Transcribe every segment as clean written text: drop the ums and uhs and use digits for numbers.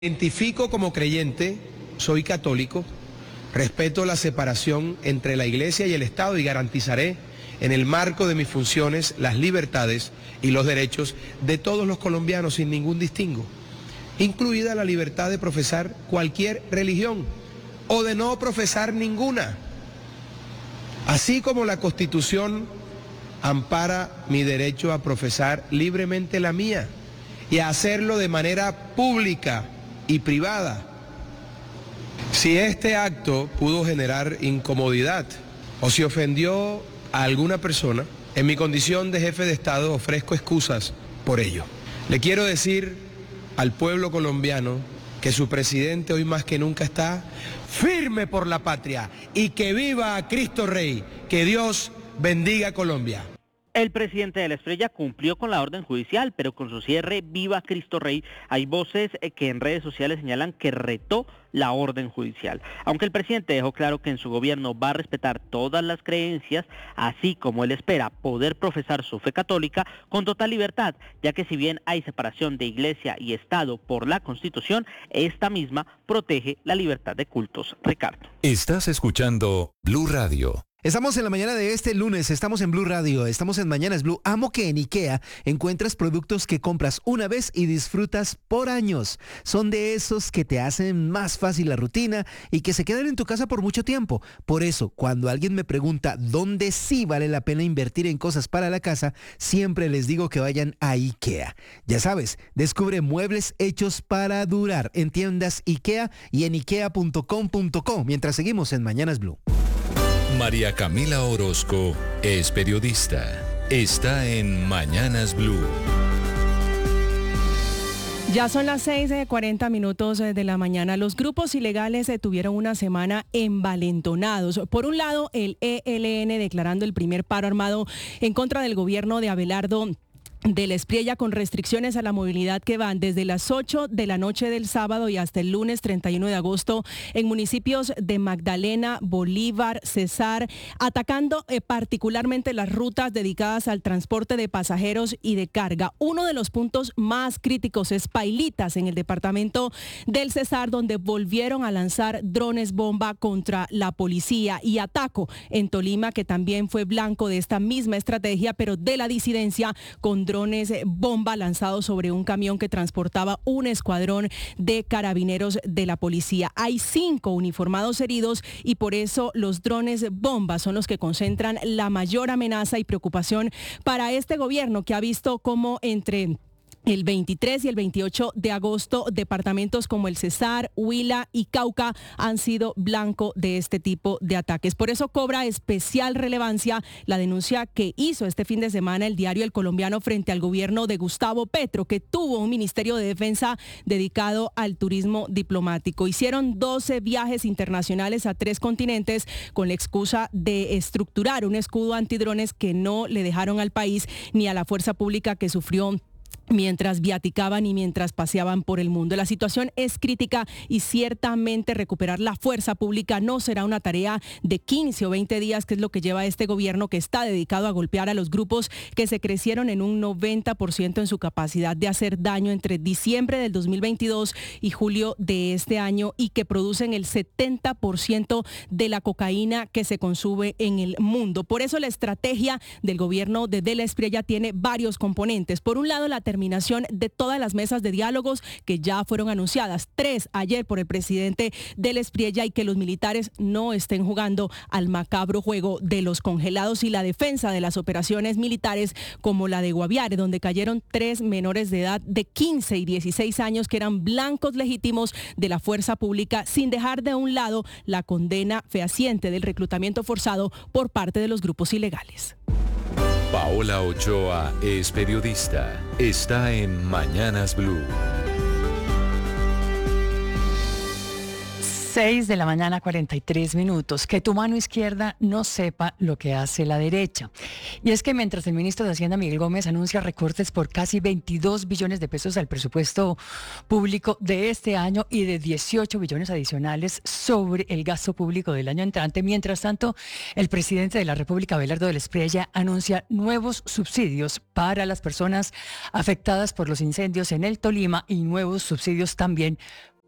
Identifico como creyente, soy católico, respeto la separación entre la Iglesia y el Estado y garantizaré, en el marco de mis funciones, las libertades y los derechos de todos los colombianos sin ningún distingo, incluida la libertad de profesar cualquier religión o de no profesar ninguna, así como la Constitución ampara mi derecho a profesar libremente la mía y a hacerlo de manera pública y privada. Si este acto pudo generar incomodidad o si ofendió a alguna persona, en mi condición de jefe de Estado ofrezco excusas por ello. Le quiero decir al pueblo colombiano que su presidente hoy más que nunca está firme por la patria y que viva Cristo Rey, que Dios bendiga a Colombia. El presidente de la Estrella cumplió con la orden judicial, pero con su cierre Viva Cristo Rey, hay voces que en redes sociales señalan que retó la orden judicial. Aunque el presidente dejó claro que en su gobierno va a respetar todas las creencias, así como él espera poder profesar su fe católica con total libertad, ya que si bien hay separación de Iglesia y Estado por la Constitución, esta misma protege la libertad de cultos. Ricardo. Estás escuchando Blue Radio. Estamos en la mañana de este lunes, estamos en Blue Radio, estamos en Mañanas Blue. Amo que en IKEA encuentras productos que compras una vez y disfrutas por años. Son de esos que te hacen más fácil la rutina y que se quedan en tu casa por mucho tiempo. Por eso, cuando alguien me pregunta dónde sí vale la pena invertir en cosas para la casa, siempre les digo que vayan a IKEA. Ya sabes, descubre muebles hechos para durar en tiendas IKEA y en ikea.com.co mientras seguimos en Mañanas Blue. María Camila Orozco es periodista. Está en Mañanas Blue. Ya son las 6:40 de la mañana. Los grupos ilegales tuvieron una semana envalentonados. Por un lado, el ELN declarando el primer paro armado en contra del gobierno de Abelardo de la Espriella, con restricciones a la movilidad que van desde las 8 de la noche del sábado y hasta el lunes 31 de agosto en municipios de Magdalena, Bolívar, Cesar, atacando particularmente las rutas dedicadas al transporte de pasajeros y de carga. Uno de los puntos más críticos es Pailitas, en el departamento del Cesar, donde volvieron a lanzar drones bomba contra la policía, y Ataco en Tolima, que también fue blanco de esta misma estrategia, pero de la disidencia, con drones bomba lanzados sobre un camión que transportaba un escuadrón de carabineros de la policía. Hay 5 uniformados heridos y por eso los drones bomba son los que concentran la mayor amenaza y preocupación para este gobierno, que ha visto cómo entre el 23 y el 28 de agosto, departamentos como el Cesar, Huila y Cauca han sido blanco de este tipo de ataques. Por eso cobra especial relevancia la denuncia que hizo este fin de semana el diario El Colombiano frente al gobierno de Gustavo Petro, que tuvo un Ministerio de Defensa dedicado al turismo diplomático. Hicieron 12 viajes internacionales a 3 continentes con la excusa de estructurar un escudo antidrones que no le dejaron al país ni a la fuerza pública que sufrió mientras viaticaban y mientras paseaban por el mundo. La situación es crítica y ciertamente recuperar la fuerza pública no será una tarea de 15 o 20 días, que es lo que lleva este gobierno, que está dedicado a golpear a los grupos que se crecieron en un 90% en su capacidad de hacer daño entre diciembre del 2022 y julio de este año, y que producen el 70% de la cocaína que se consume en el mundo. Por eso la estrategia del gobierno de la Espriella tiene varios componentes. Por un lado, la terminación de todas las mesas de diálogos que ya fueron anunciadas, 3 ayer por el presidente de la Espriella, y que los militares no estén jugando al macabro juego de los congelados, y la defensa de las operaciones militares como la de Guaviare, donde cayeron 3 menores de edad de 15 y 16 años que eran blancos legítimos de la fuerza pública, sin dejar de un lado la condena fehaciente del reclutamiento forzado por parte de los grupos ilegales. Paola Ochoa es periodista. Está en Mañanas Blue. 6 de la mañana, 43 minutos. Que tu mano izquierda no sepa lo que hace la derecha. Y es que mientras el ministro de Hacienda, Miguel Gómez, anuncia recortes por casi 22 billones de pesos al presupuesto público de este año y de 18 billones adicionales sobre el gasto público del año entrante, mientras tanto, el presidente de la República, Abelardo de la Espriella, anuncia nuevos subsidios para las personas afectadas por los incendios en el Tolima y nuevos subsidios también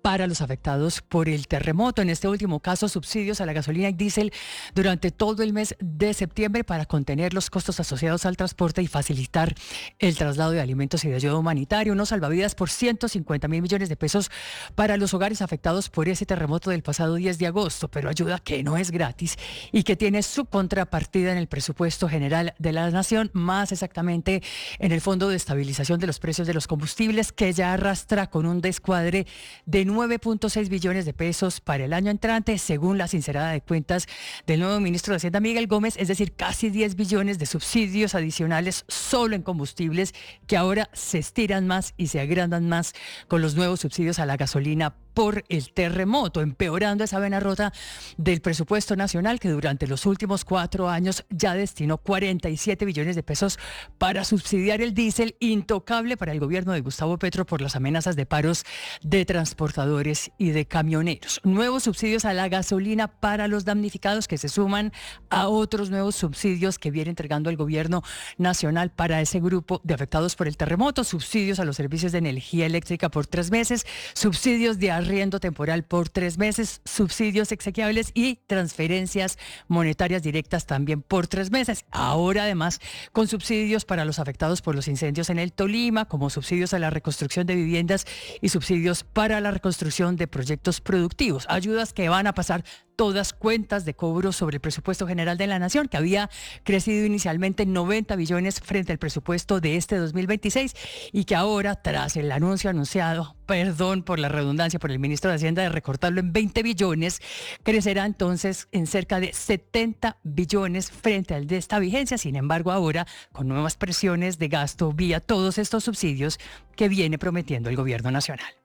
para los afectados por el terremoto. En este último caso, subsidios a la gasolina y diésel durante todo el mes de septiembre para contener los costos asociados al transporte y facilitar el traslado de alimentos y de ayuda humanitaria. Unos salvavidas por 150.000 millones de pesos para los hogares afectados por ese terremoto del pasado 10 de agosto, pero ayuda que no es gratis y que tiene su contrapartida en el presupuesto general de la Nación, más exactamente en el Fondo de Estabilización de los Precios de los Combustibles, que ya arrastra con un descuadre de 9.6 billones de pesos para el año entrante, según la sincerada de cuentas del nuevo ministro de Hacienda, Miguel Gómez, es decir, casi 10 billones de subsidios adicionales solo en combustibles, que ahora se estiran más y se agrandan más con los nuevos subsidios a la gasolina por el terremoto, empeorando esa vena rota del presupuesto nacional, que durante los últimos 4 años ya destinó 47 billones de pesos para subsidiar el diésel, intocable para el gobierno de Gustavo Petro por las amenazas de paros de transportadores y de camioneros. Nuevos subsidios a la gasolina para los damnificados, que se suman a otros nuevos subsidios que viene entregando el gobierno nacional para ese grupo de afectados por el terremoto, subsidios a los servicios de energía eléctrica por 3 meses, subsidios de arriendo temporal por 3 meses, subsidios exequiables y transferencias monetarias directas también por 3 meses. Ahora además con subsidios para los afectados por los incendios en el Tolima, como subsidios a la reconstrucción de viviendas y subsidios para la reconstrucción de proyectos productivos. Ayudas que van a pasar todas cuentas de cobro sobre el presupuesto general de la Nación, que había crecido inicialmente en 90 billones frente al presupuesto de este 2026 y que ahora, tras el anuncio anunciado, perdón por la redundancia, por el ministro de Hacienda, de recortarlo en 20 billones, crecerá entonces en cerca de 70 billones frente al de esta vigencia. Sin embargo, ahora con nuevas presiones de gasto vía todos estos subsidios que viene prometiendo el gobierno nacional.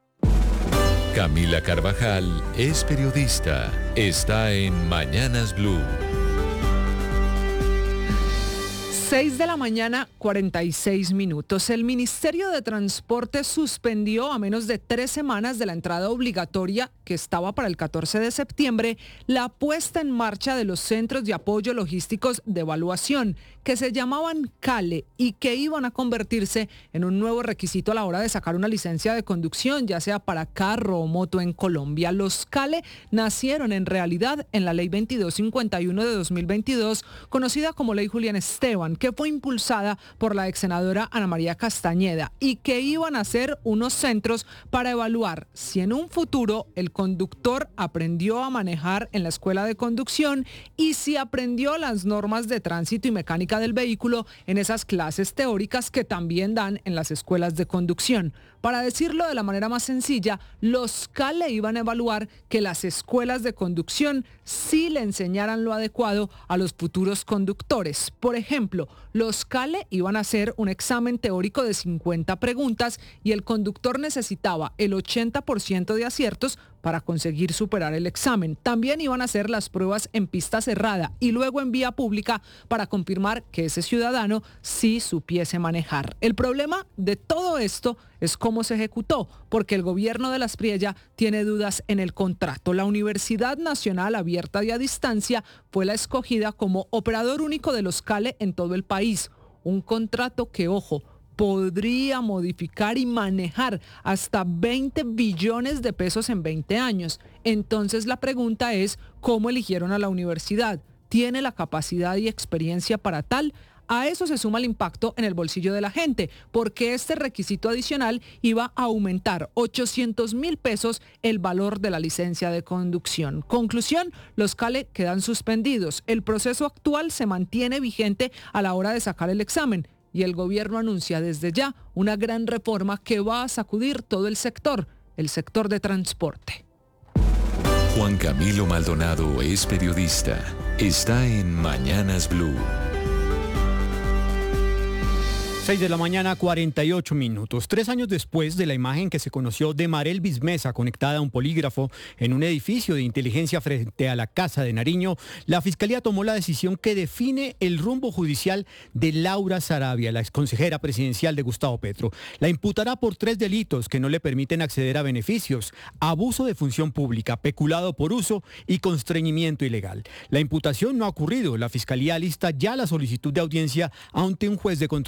Camila Carvajal es periodista. Está en Mañanas Blue. 6 de la mañana, 46 minutos. El Ministerio de Transporte suspendió a menos de 3 semanas de la entrada obligatoria, que estaba para el 14 de septiembre, la puesta en marcha de los centros de apoyo logísticos de evaluación, que se llamaban CALE y que iban a convertirse en un nuevo requisito a la hora de sacar una licencia de conducción, ya sea para carro o moto en Colombia. Los CALE nacieron en realidad en la Ley 2251 de 2022, conocida como Ley Julián Esteban, que fue impulsada por la ex senadora Ana María Castañeda y que iban a ser unos centros para evaluar si en un futuro el conductor aprendió a manejar en la escuela de conducción y si aprendió las normas de tránsito y mecánica del vehículo en esas clases teóricas que también dan en las escuelas de conducción. Para decirlo de la manera más sencilla, los CALE iban a evaluar que las escuelas de conducción sí le enseñaran lo adecuado a los futuros conductores. Por ejemplo, los CALE iban a hacer un examen teórico de 50 preguntas y el conductor necesitaba el 80% de aciertos para conseguir superar el examen. También iban a hacer las pruebas en pista cerrada y luego en vía pública para confirmar que ese ciudadano sí supiese manejar. El problema de todo esto es cómo se ejecutó, porque el gobierno de Las Priella tiene dudas en el contrato. La Universidad Nacional Abierta y a Distancia fue la escogida como operador único de los CALE en todo el país. Un contrato que, ojo, podría modificar y manejar hasta 20 billones de pesos en 20 años. Entonces la pregunta es, ¿cómo eligieron a la universidad? ¿Tiene la capacidad y experiencia para tal? A eso se suma el impacto en el bolsillo de la gente, porque este requisito adicional iba a aumentar 800.000 pesos el valor de la licencia de conducción. Conclusión, los CALE quedan suspendidos. El proceso actual se mantiene vigente a la hora de sacar el examen y el gobierno anuncia desde ya una gran reforma que va a sacudir todo el sector de transporte. Juan Camilo Maldonado es periodista. Está en Mañanas Blue. 6 de la mañana, 48 minutos. 3 años después de la imagen que se conoció de Marelvis Mesa conectada a un polígrafo en un edificio de inteligencia frente a la Casa de Nariño, la Fiscalía tomó la decisión que define el rumbo judicial de Laura Sarabia, la exconsejera presidencial de Gustavo Petro. La imputará por 3 delitos que no le permiten acceder a beneficios: abuso de función pública, peculado por uso y constreñimiento ilegal. La imputación no ha ocurrido. La Fiscalía alista ya la solicitud de audiencia ante un juez de control de garantías.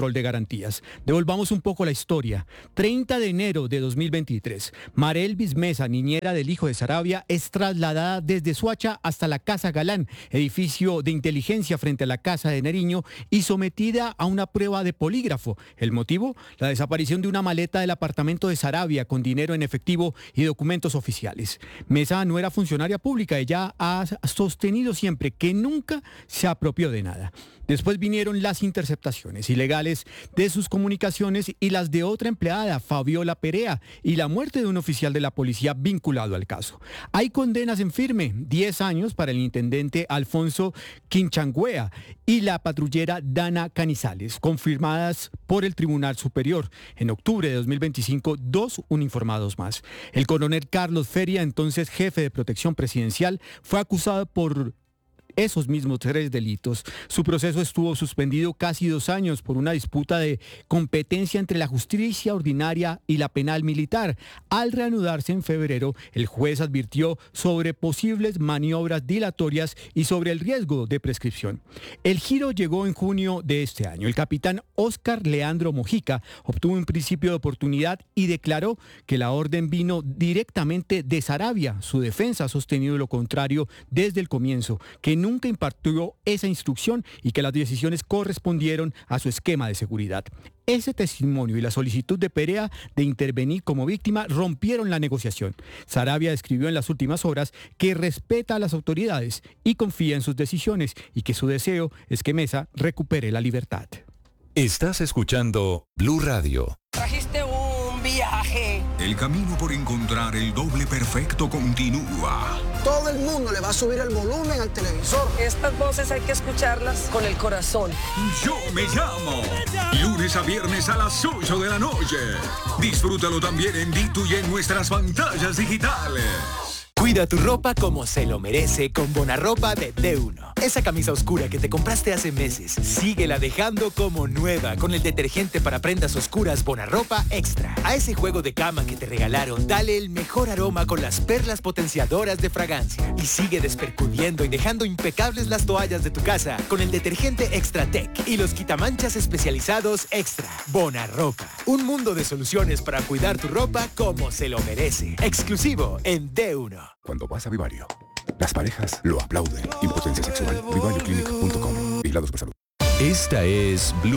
garantías. Devolvamos un poco la historia. 30 de enero de 2023, Marel Bismesa, niñera del hijo de Saravia, es trasladada desde Soacha hasta la Casa Galán, edificio de inteligencia frente a la Casa de Nariño, y sometida a una prueba de polígrafo. ¿El motivo? La desaparición de una maleta del apartamento de Saravia con dinero en efectivo y documentos oficiales. Mesa no era funcionaria pública, ella ha sostenido siempre que nunca se apropió de nada. Después vinieron las interceptaciones ilegales de sus comunicaciones y las de otra empleada, Fabiola Perea, y la muerte de un oficial de la policía vinculado al caso. Hay condenas en firme, 10 años para el intendente Alfonso Quinchangüea y la patrullera Dana Canizales, confirmadas por el Tribunal Superior. En octubre de 2025, 2 uniformados más. El coronel Carlos Feria, entonces jefe de protección presidencial, fue acusado por esos mismos 3 delitos. Su proceso estuvo suspendido casi 2 años por una disputa de competencia entre la justicia ordinaria y la penal militar. Al reanudarse en febrero, el juez advirtió sobre posibles maniobras dilatorias y sobre el riesgo de prescripción. El giro llegó en junio de este año. El capitán Óscar Leandro Mojica obtuvo un principio de oportunidad y declaró que la orden vino directamente de Saravia. Su defensa ha sostenido lo contrario desde el comienzo, que nunca impartió esa instrucción y que las decisiones correspondieron a su esquema de seguridad. Ese testimonio y la solicitud de Perea de intervenir como víctima rompieron la negociación. Saravia escribió en las últimas horas que respeta a las autoridades y confía en sus decisiones y que su deseo es que Mesa recupere la libertad. Estás escuchando Blue Radio. Trajiste un viaje. El camino por encontrar el doble perfecto continúa. Todo el mundo le va a subir el volumen al televisor. Estas voces hay que escucharlas con el corazón. Yo me llamo. Lunes a viernes a las 8 de la noche. Disfrútalo también en Ditu y en nuestras pantallas digitales. Cuida tu ropa como se lo merece con Bonarropa de D1. Esa camisa oscura que te compraste hace meses, síguela dejando como nueva con el detergente para prendas oscuras Bonarropa Extra. A ese juego de cama que te regalaron, dale el mejor aroma con las perlas potenciadoras de fragancia. Y sigue despercudiendo y dejando impecables las toallas de tu casa con el detergente Extra Tech y los quitamanchas especializados Extra. Bonarropa. Un mundo de soluciones para cuidar tu ropa como se lo merece. Exclusivo en D1. Cuando vas a Vivario, las parejas lo aplauden. Impotencia sexual. VivarioClinic.com. Vigilados por salud. Esta es Blue,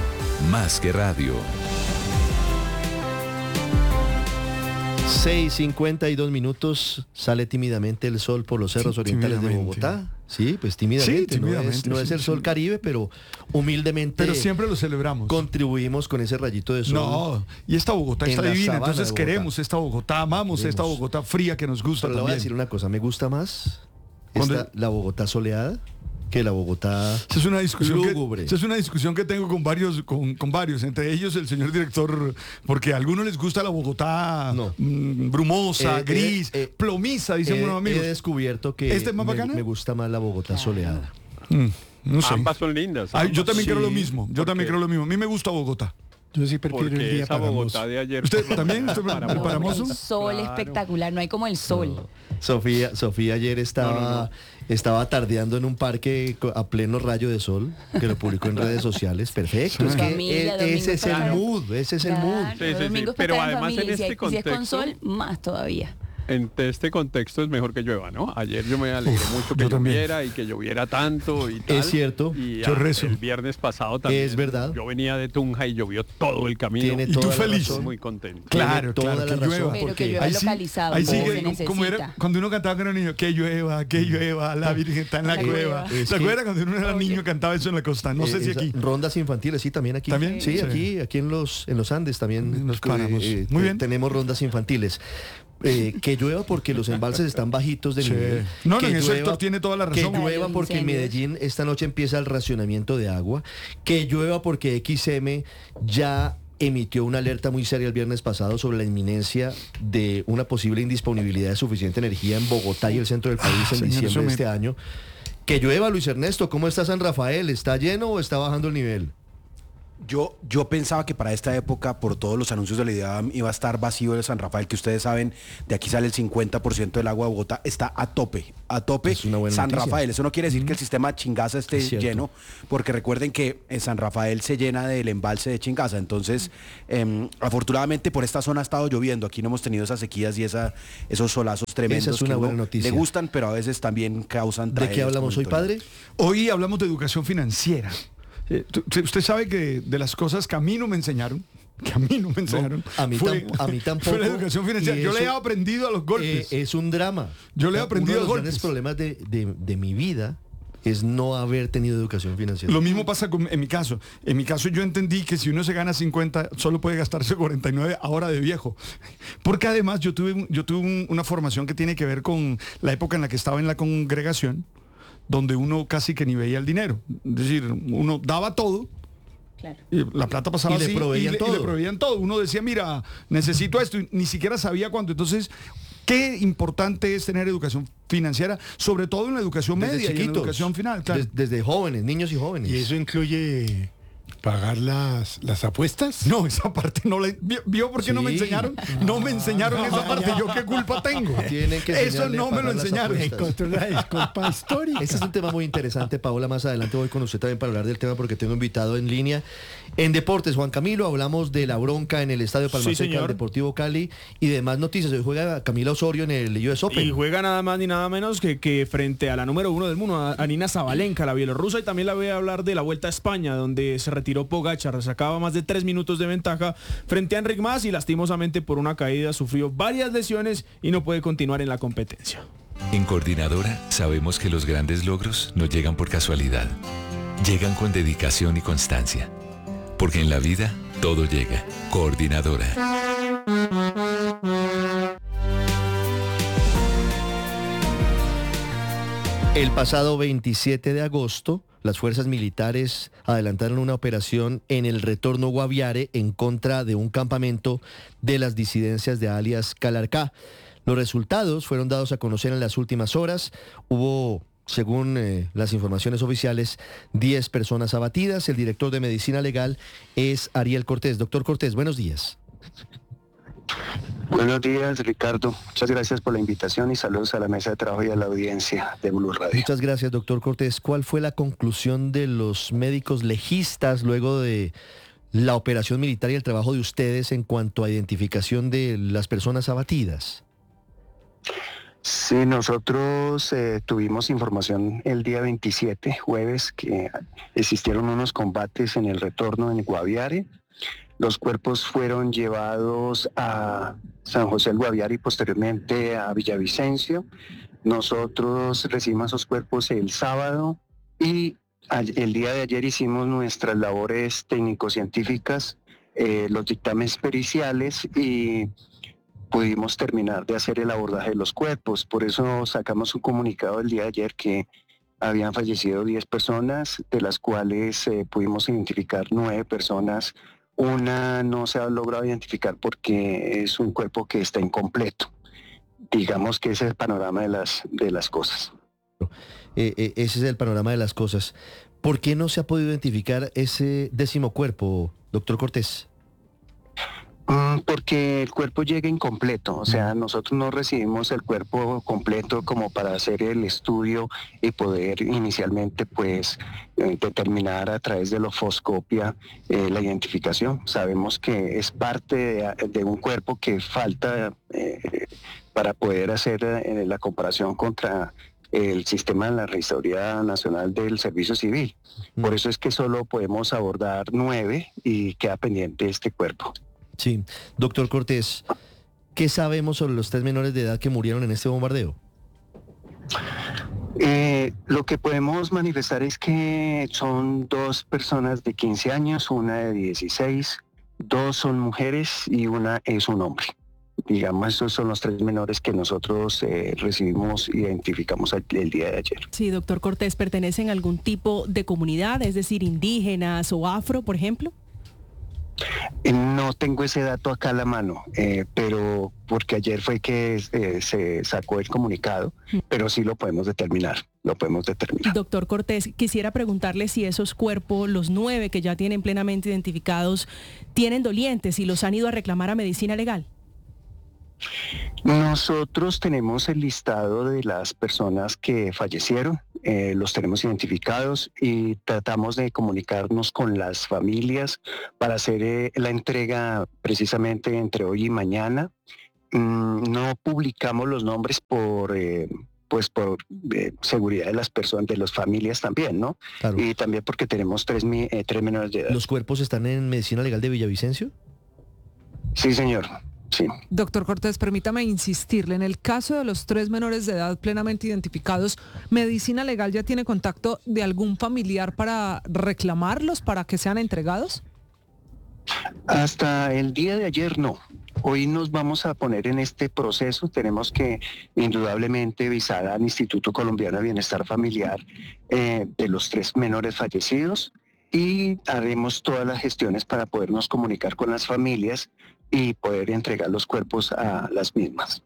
más que radio. 6:52 minutos, sale tímidamente el sol por los cerros orientales de Bogotá. Sí, pues tímidamente, no es el sol Caribe, pero humildemente. Pero siempre lo celebramos. Contribuimos con ese rayito de sol. No, y esta Bogotá está divina, entonces queremos esta Bogotá, amamos esta Bogotá fría que nos gusta. Pero le voy a decir una cosa, me gusta más la Bogotá soleada que la Bogotá es una discusión lúgubre. Es una discusión que tengo con varios, entre ellos el señor director, porque a algunos les gusta la Bogotá brumosa, gris, plomiza, dicen unos amigos. He descubierto que me gusta más la Bogotá soleada. No sé. Ambas son lindas. Yo también creo lo mismo. A mí me gusta Bogotá. Yo sí prefiero el día esa Bogotá de ayer. ¿Usted también? ¿Usted paramoso? Un sol espectacular, no hay como el sol. Sofía ayer estaba tardeando en un parque a pleno rayo de sol, que lo publicó en redes sociales. Perfecto. Es que ese es el mood. Sí. Pero además en este contexto. Si es con sol, más todavía. En este contexto es mejor que llueva, ¿no? Ayer yo me alegré mucho que lloviera y que lloviera tanto y tal. Es cierto. Y el viernes pasado también. Es verdad. Yo venía de Tunja y llovió todo el camino. Tiene y tú feliz. Muy contento. Claro, toda la razón. Pero que llueva localizado. Ahí sigue, como era cuando uno cantaba con un niño, que llueva, la Virgen está en la cueva. ¿Se acuerda cuando uno era niño cantaba eso en la costa? No sé si aquí. Rondas infantiles, sí, también aquí. ¿También? Sí, aquí en los Andes también. Nos paramos. Muy bien. Tenemos rondas infantiles. Que llueva porque los embalses están bajitos de nivel. No, en ese sector tiene toda la razón. Que llueva porque en Medellín esta noche empieza el racionamiento de agua. Que llueva porque XM ya emitió una alerta muy seria el viernes pasado sobre la inminencia de una posible indisponibilidad de suficiente energía en Bogotá y el centro del país en diciembre de este año. Que llueva, Luis Ernesto. ¿Cómo está San Rafael? ¿Está lleno o está bajando el nivel? Yo pensaba que para esta época, por todos los anuncios de la IDEAM, iba a estar vacío el San Rafael, que ustedes saben, de aquí sale el 50% del agua de Bogotá, está a tope. Es una buena San noticia. Rafael, eso no quiere decir que el sistema Chingaza esté lleno, porque recuerden que San Rafael se llena del embalse de Chingaza, entonces afortunadamente por esta zona ha estado lloviendo, aquí no hemos tenido esas sequías y esos solazos tremendos. Esa es una que buena noticia. le gustan, pero a veces también causan ¿De qué hablamos hoy, padre? Hoy hablamos de educación financiera. Usted sabe que de las cosas que a mí no me enseñaron, a mí tampoco. Fue la educación financiera. Yo le he aprendido a los golpes. Es un drama. Yo le he aprendido a los golpes. Uno de los grandes problemas de mi vida es no haber tenido educación financiera. Lo mismo pasa en mi caso. En mi caso yo entendí que si uno se gana 50, solo puede gastarse 49 ahora de viejo. Porque además yo tuve una formación que tiene que ver con la época en la que estaba en la congregación, donde uno casi que ni veía el dinero. Es decir, uno daba todo. Claro. Y la plata pasaba así y le proveían todo. Uno decía, mira, necesito esto, y ni siquiera sabía cuánto. Entonces, qué importante es tener educación financiera, sobre todo en la educación media y en la educación final. Claro. Desde jóvenes, niños y jóvenes. ¿Y eso incluye pagar las apuestas? No, esa parte no la... ¿Vio por qué no me enseñaron? No me enseñaron esa parte. ¿Yo qué culpa tengo? Eso no me lo enseñaron. Encontró la disculpa histórica. Este es un tema muy interesante, Paola. Más adelante voy con usted también para hablar del tema porque tengo invitado en línea. En Deportes, Juan Camilo, hablamos de la bronca en el Estadio Palmaseca del Deportivo Cali y demás noticias. Hoy juega Camila Osorio en el US Open. Y juega nada más ni nada menos que frente a la número 1 del mundo, a Arina Sabalenka, la bielorrusa. Y también la voy a hablar de la Vuelta a España, donde se retiró Pogačar, sacaba más de 3 minutos de ventaja frente a Enric Mas y lastimosamente por una caída sufrió varias lesiones y no puede continuar en la competencia. En Coordinadora sabemos que los grandes logros no llegan por casualidad. Llegan con dedicación y constancia. Porque en la vida todo llega. Coordinadora. El pasado 27 de agosto, las fuerzas militares adelantaron una operación en el retorno Guaviare en contra de un campamento de las disidencias de alias Calarcá. Los resultados fueron dados a conocer en las últimas horas. Hubo, según las informaciones oficiales, 10 personas abatidas. El director de Medicina Legal es Ariel Cortés. Doctor Cortés, buenos días. Buenos días, Ricardo. Muchas gracias por la invitación y saludos a la mesa de trabajo y a la audiencia de Blue Radio. Muchas gracias, doctor Cortés. ¿Cuál fue la conclusión de los médicos legistas luego de la operación militar y el trabajo de ustedes en cuanto a identificación de las personas abatidas? Sí, nosotros tuvimos información el día 27, jueves, que existieron unos combates en el retorno en Guaviare. Los cuerpos fueron llevados a San José del Guaviare y posteriormente a Villavicencio. Nosotros recibimos esos cuerpos el sábado y el día de ayer hicimos nuestras labores técnico-científicas, los dictámenes periciales y pudimos terminar de hacer el abordaje de los cuerpos. Por eso sacamos un comunicado el día de ayer que habían fallecido 10 personas, de las cuales pudimos identificar 9 personas. Una no se ha logrado identificar porque es un cuerpo que está incompleto. Digamos que ese es el panorama de las cosas. Ese es el panorama de las cosas. ¿Por qué no se ha podido identificar ese 10º cuerpo, doctor Cortés? Porque el cuerpo llega incompleto, o sea, nosotros no recibimos el cuerpo completo como para hacer el estudio y poder inicialmente pues determinar a través de la ofoscopia la identificación. Sabemos que es parte de un cuerpo que falta para poder hacer la comparación contra el sistema de la Registraduría Nacional del Servicio Civil. Por eso es que solo podemos abordar 9 y queda pendiente este cuerpo. Sí, doctor Cortés, ¿qué sabemos sobre los 3 menores de edad que murieron en este bombardeo? Lo que podemos manifestar es que son 2 personas de 15 años, una de 16, 2 son mujeres y una es un hombre. Digamos, esos son los 3 menores que nosotros recibimos e identificamos el día de ayer. Sí, doctor Cortés, ¿pertenecen a algún tipo de comunidad, es decir, indígenas o afro, por ejemplo? No tengo ese dato acá a la mano, pero porque ayer fue que se sacó el comunicado, pero sí lo podemos determinar, Doctor Cortés, quisiera preguntarle si esos cuerpos, los 9 que ya tienen plenamente identificados, tienen dolientes y los han ido a reclamar a medicina legal. Nosotros tenemos el listado de las personas que fallecieron, los tenemos identificados y tratamos de comunicarnos con las familias para hacer la entrega precisamente entre hoy y mañana. No publicamos los nombres por seguridad de las personas, de las familias también, ¿no? Claro. Y también porque tenemos 3 menores de edad. ¿Los cuerpos están en Medicina Legal de Villavicencio? Sí, señor. Sí. Doctor Cortés, permítame insistirle, en el caso de los 3 menores de edad plenamente identificados, ¿Medicina Legal ya tiene contacto de algún familiar para reclamarlos, para que sean entregados? Hasta el día de ayer no. Hoy nos vamos a poner en este proceso. Tenemos que indudablemente avisar al Instituto Colombiano de Bienestar Familiar de los 3 menores fallecidos y haremos todas las gestiones para podernos comunicar con las familias y poder entregar los cuerpos a las mismas.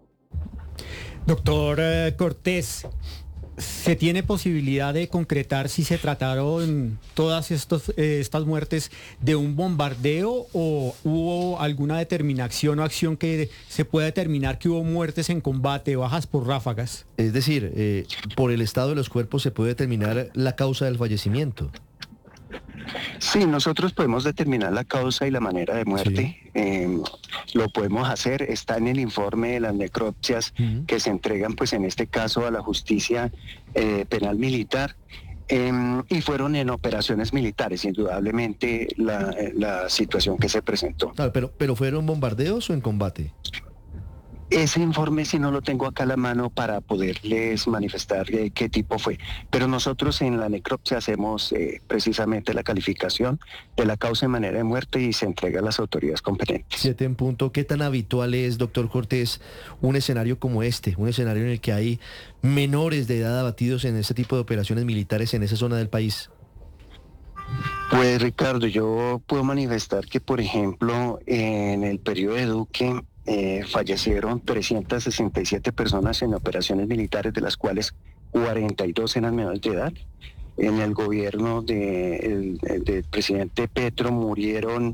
Doctor Cortés, ¿se tiene posibilidad de concretar si se trataron todas estas muertes de un bombardeo o hubo alguna determinación o acción que se pueda determinar que hubo muertes en combate, bajas por ráfagas? Es decir, por el estado de los cuerpos se puede determinar la causa del fallecimiento. Sí, nosotros podemos determinar la causa y la manera de muerte. Sí. Lo podemos hacer, está en el informe de las necropsias que se entregan, pues en este caso, a la justicia penal militar. Y fueron en operaciones militares, indudablemente, la situación que se presentó. Claro, pero ¿fueron bombardeos o en combate? Ese informe sí no lo tengo acá a la mano para poderles manifestar qué tipo fue. Pero nosotros en la necropsia hacemos precisamente la calificación de la causa y manera de muerte y se entrega a las autoridades competentes. 7 en punto. ¿Qué tan habitual es, doctor Cortés, un escenario como este? Un escenario en el que hay menores de edad abatidos en este tipo de operaciones militares en esa zona del país. Pues Ricardo, yo puedo manifestar que, por ejemplo, en el periodo de Duque, fallecieron 367 personas en operaciones militares, de las cuales 42 eran menores de edad. En el gobierno del presidente Petro murieron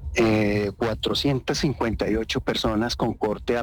458 personas con corte a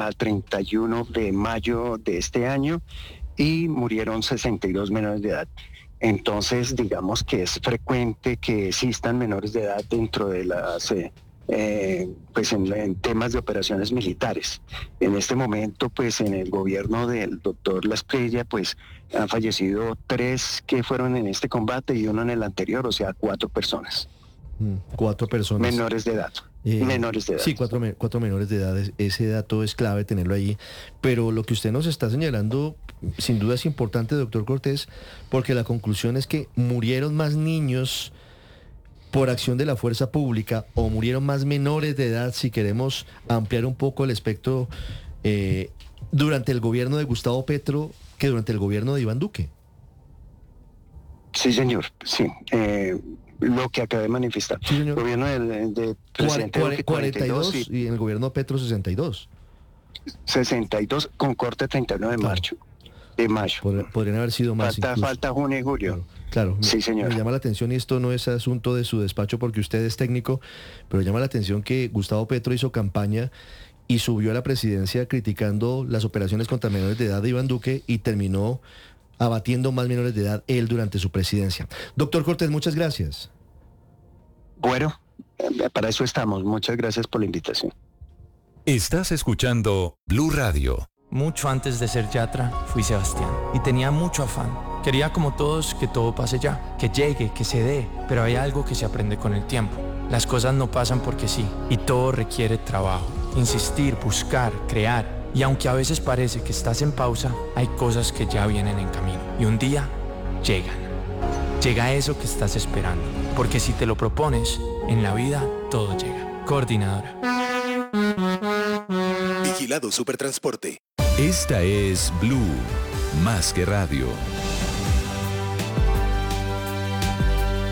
31 de mayo de este año y murieron 62 menores de edad. Entonces, digamos que es frecuente que existan menores de edad dentro de las... pues en temas de operaciones militares. En este momento, pues en el gobierno del doctor Lasprilla, pues han fallecido 3 que fueron en este combate y 1 en el anterior, o sea, 4 personas. 4 personas. Menores de edad. Menores de edad. Sí, 4 menores de edad. Ese dato es clave tenerlo allí. Pero lo que usted nos está señalando, sin duda es importante, doctor Cortés, porque la conclusión es que murieron más niños por acción de la fuerza pública o murieron más menores de edad, si queremos ampliar un poco el espectro, durante el gobierno de Gustavo Petro que durante el gobierno de Iván Duque. Sí, señor, sí. Lo que acabé de manifestar. Sí, señor. El gobierno del presidente Duque 42 y en el gobierno Petro 62. 62 con corte 39 de marzo. De mayo. Podrían haber sido más. Falta junio y julio. Claro, sí, señor. Me llama la atención, y esto no es asunto de su despacho porque usted es técnico, pero llama la atención que Gustavo Petro hizo campaña y subió a la presidencia criticando las operaciones contra menores de edad de Iván Duque y terminó abatiendo más menores de edad él durante su presidencia. Doctor Cortés, muchas gracias. Bueno, para eso estamos. Muchas gracias por la invitación. Estás escuchando Blue Radio. Mucho antes de ser Yatra, fui Sebastián y tenía mucho afán. Quería, como todos, que todo pase ya, que llegue, que se dé, pero hay algo que se aprende con el tiempo. Las cosas no pasan porque sí, y todo requiere trabajo, insistir, buscar, crear. Y aunque a veces parece que estás en pausa, hay cosas que ya vienen en camino. Y un día, llegan. Llega eso que estás esperando, porque si te lo propones, en la vida todo llega. Coordinadora. Vigilado Supertransporte. Esta es Blue, más que radio.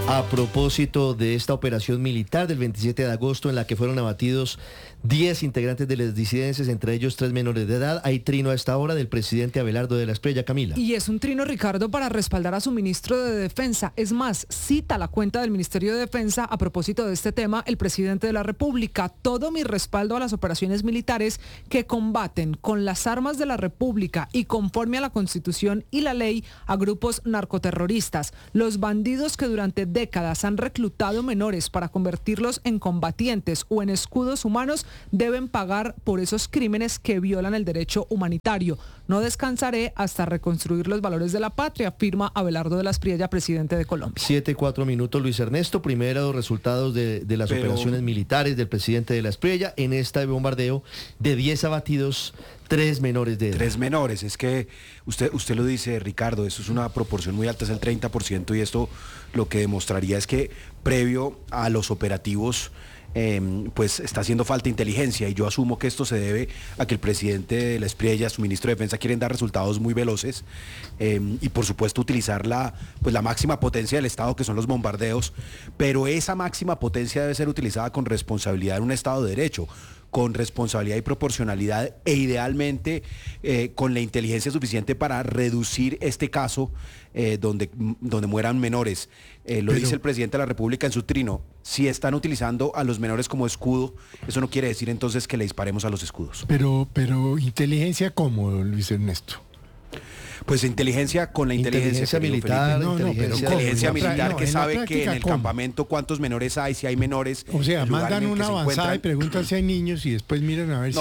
A propósito de esta operación militar del 27 de agosto en la que fueron abatidos 10 integrantes de las disidencias, entre ellos 3 menores de edad, hay trino a esta hora del presidente Abelardo de la Espriella. Camila. Y es un trino, Ricardo, para respaldar a su ministro de Defensa. Es más, cita la cuenta del Ministerio de Defensa a propósito de este tema el presidente de la República. Todo mi respaldo a las operaciones militares que combaten con las armas de la República y conforme a la Constitución y la ley a grupos narcoterroristas. Los bandidos que durante décadas han reclutado menores para convertirlos en combatientes o en escudos humanos deben pagar por esos crímenes que violan el derecho humanitario. No descansaré hasta reconstruir los valores de la patria, afirma Abelardo de la Espriella, presidente de Colombia. 7:04, Luis Ernesto. Primero, resultados de las operaciones militares del presidente de la Espriella en este bombardeo de 10 abatidos, 3 menores de edad. 3 menores, es que usted lo dice, Ricardo, eso es una proporción muy alta, es el 30%, y esto lo que demostraría es que previo a los operativos pues está haciendo falta inteligencia, y yo asumo que esto se debe a que el presidente de la Espriella, su ministro de Defensa, quieren dar resultados muy veloces y por supuesto utilizar la máxima potencia del Estado, que son los bombardeos, pero esa máxima potencia debe ser utilizada con responsabilidad en un Estado de Derecho, con responsabilidad y proporcionalidad, e idealmente con la inteligencia suficiente para reducir este caso donde mueran menores. Lo dice el presidente de la República en su trino: si están utilizando a los menores como escudo, eso no quiere decir entonces que le disparemos a los escudos. Pero inteligencia, ¿cómo, Luis Ernesto? Pues inteligencia con la inteligencia militar, inteligencia militar que sabe que en el campamento cuántos menores hay, si hay menores. O sea, mandan una avanzada y preguntan si hay niños y después miran a ver si...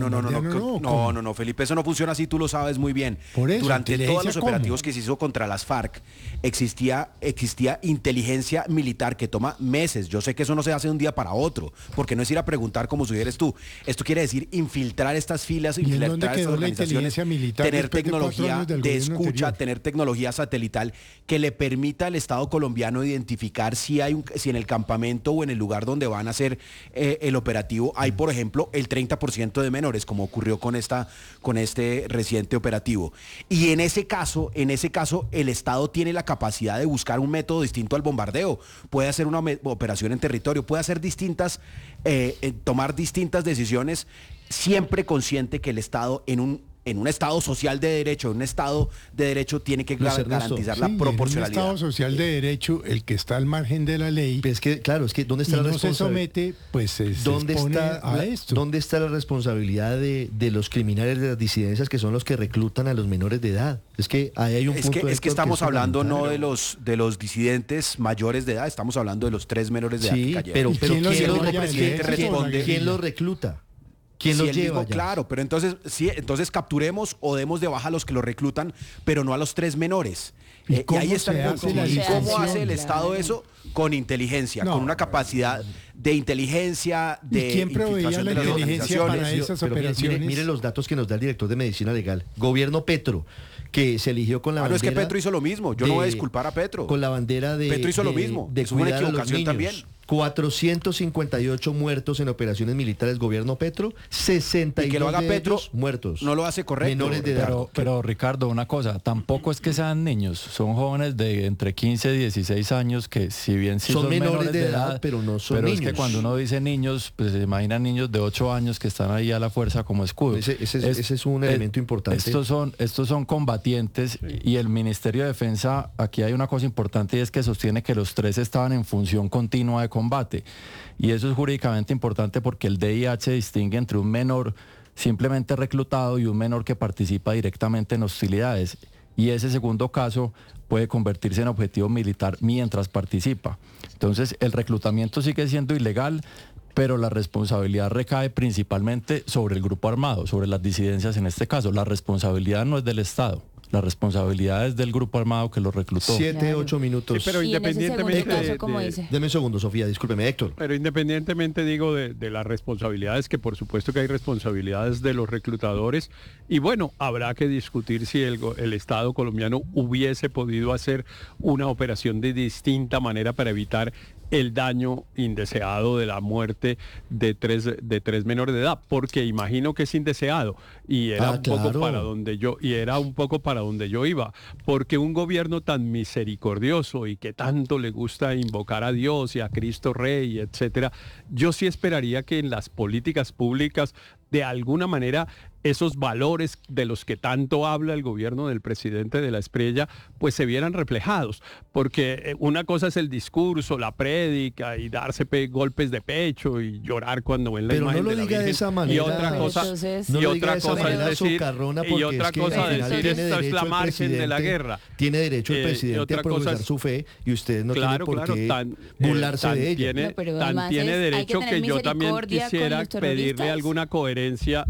No, Felipe, eso no funciona así, tú lo sabes muy bien. Por eso, durante todos los operativos que se hizo contra las FARC, existía inteligencia militar que toma meses. Yo sé que eso no se hace de un día para otro, porque no es ir a preguntar como sugieres tú. Esto quiere decir infiltrar estas filas, infiltrar estas organizaciones, tener tecnología de escucha, tener tecnología satelital que le permita al Estado colombiano identificar si en el campamento o en el lugar donde van a hacer el operativo hay, por ejemplo, el 30% de menores, como ocurrió con este reciente operativo. Y en ese caso, el Estado tiene la capacidad de buscar un método distinto al bombardeo. Puede hacer una operación en territorio, puede hacer tomar distintas decisiones, siempre consciente que el Estado en un Estado social de derecho, tiene que garantizar la proporcionalidad. En un Estado social de derecho, el que está al margen de la ley, pero es que, claro, ¿dónde está la responsabilidad? Se somete, pues se expone a esto. ¿Dónde está la responsabilidad de los criminales de las disidencias, que son los que reclutan a los menores de edad? Es que ahí hay un punto. Es que estamos hablando no de los disidentes mayores de edad, estamos hablando de los 3 menores de edad que cayeron. ¿Quién los recluta? ¿Quién los lleva? Claro, pero entonces capturemos o demos de baja a los que los reclutan, pero no a los 3 menores. ¿Y ahí está el punto. ¿Cómo hace el Estado eso? Con inteligencia, con una capacidad de inteligencia, de ¿y quién proveía la inteligencia para esas operaciones? Mire los datos que nos da el director de Medicina Legal. Gobierno Petro, que se eligió con la bandera... No, es que Petro hizo lo mismo, yo no voy a disculpar a Petro. Con la bandera de... Petro hizo lo mismo, es una equivocación también. 458 muertos en operaciones militares, gobierno Petro, 62 y que lo haga Petro, muertos. No lo hace correcto. Menores de edad. Pero Ricardo, una cosa, tampoco es que sean niños, son jóvenes de entre 15 y 16 años que si bien sí son menores de edad, pero no son niños. Pero es que cuando uno dice niños, pues se imaginan niños de 8 años que están ahí a la fuerza como escudo. Ese es un elemento importante. Estos son combatientes, y el Ministerio de Defensa, aquí hay una cosa importante, y es que sostiene que los 3 estaban en función continua de combate. Y eso es jurídicamente importante porque el DIH distingue entre un menor simplemente reclutado y un menor que participa directamente en hostilidades. Y ese segundo caso puede convertirse en objetivo militar mientras participa. Entonces, el reclutamiento sigue siendo ilegal, pero la responsabilidad recae principalmente sobre el grupo armado, sobre las disidencias en este caso. La responsabilidad no es del Estado. La responsabilidad es del grupo armado que lo reclutó. 7-8 minutos. Sí, pero independientemente Deme un segundo, Sofía, discúlpeme, Héctor. Pero independientemente, digo, de las responsabilidades, que por supuesto que hay responsabilidades de los reclutadores, y bueno, habrá que discutir si el Estado colombiano hubiese podido hacer una operación de distinta manera para evitar el daño indeseado de la muerte de tres menores de edad, porque imagino que es indeseado y era un poco para donde yo iba, porque un gobierno tan misericordioso y que tanto le gusta invocar a Dios y a Cristo Rey, etcétera, yo sí esperaría que en las políticas públicas de alguna manera esos valores de los que tanto habla el gobierno del presidente de la Espriella, pues se vieran reflejados, porque una cosa es el discurso, la prédica y darse golpes de pecho y llorar cuando ven la imagen de la Virgen. De esa manera, y otra cosa es decir esto es la margen de la guerra. Tiene derecho el presidente a profesar su fe y usted no tiene por qué burlarse de ella. Tan tiene derecho que yo también quisiera pedirle alguna coherencia,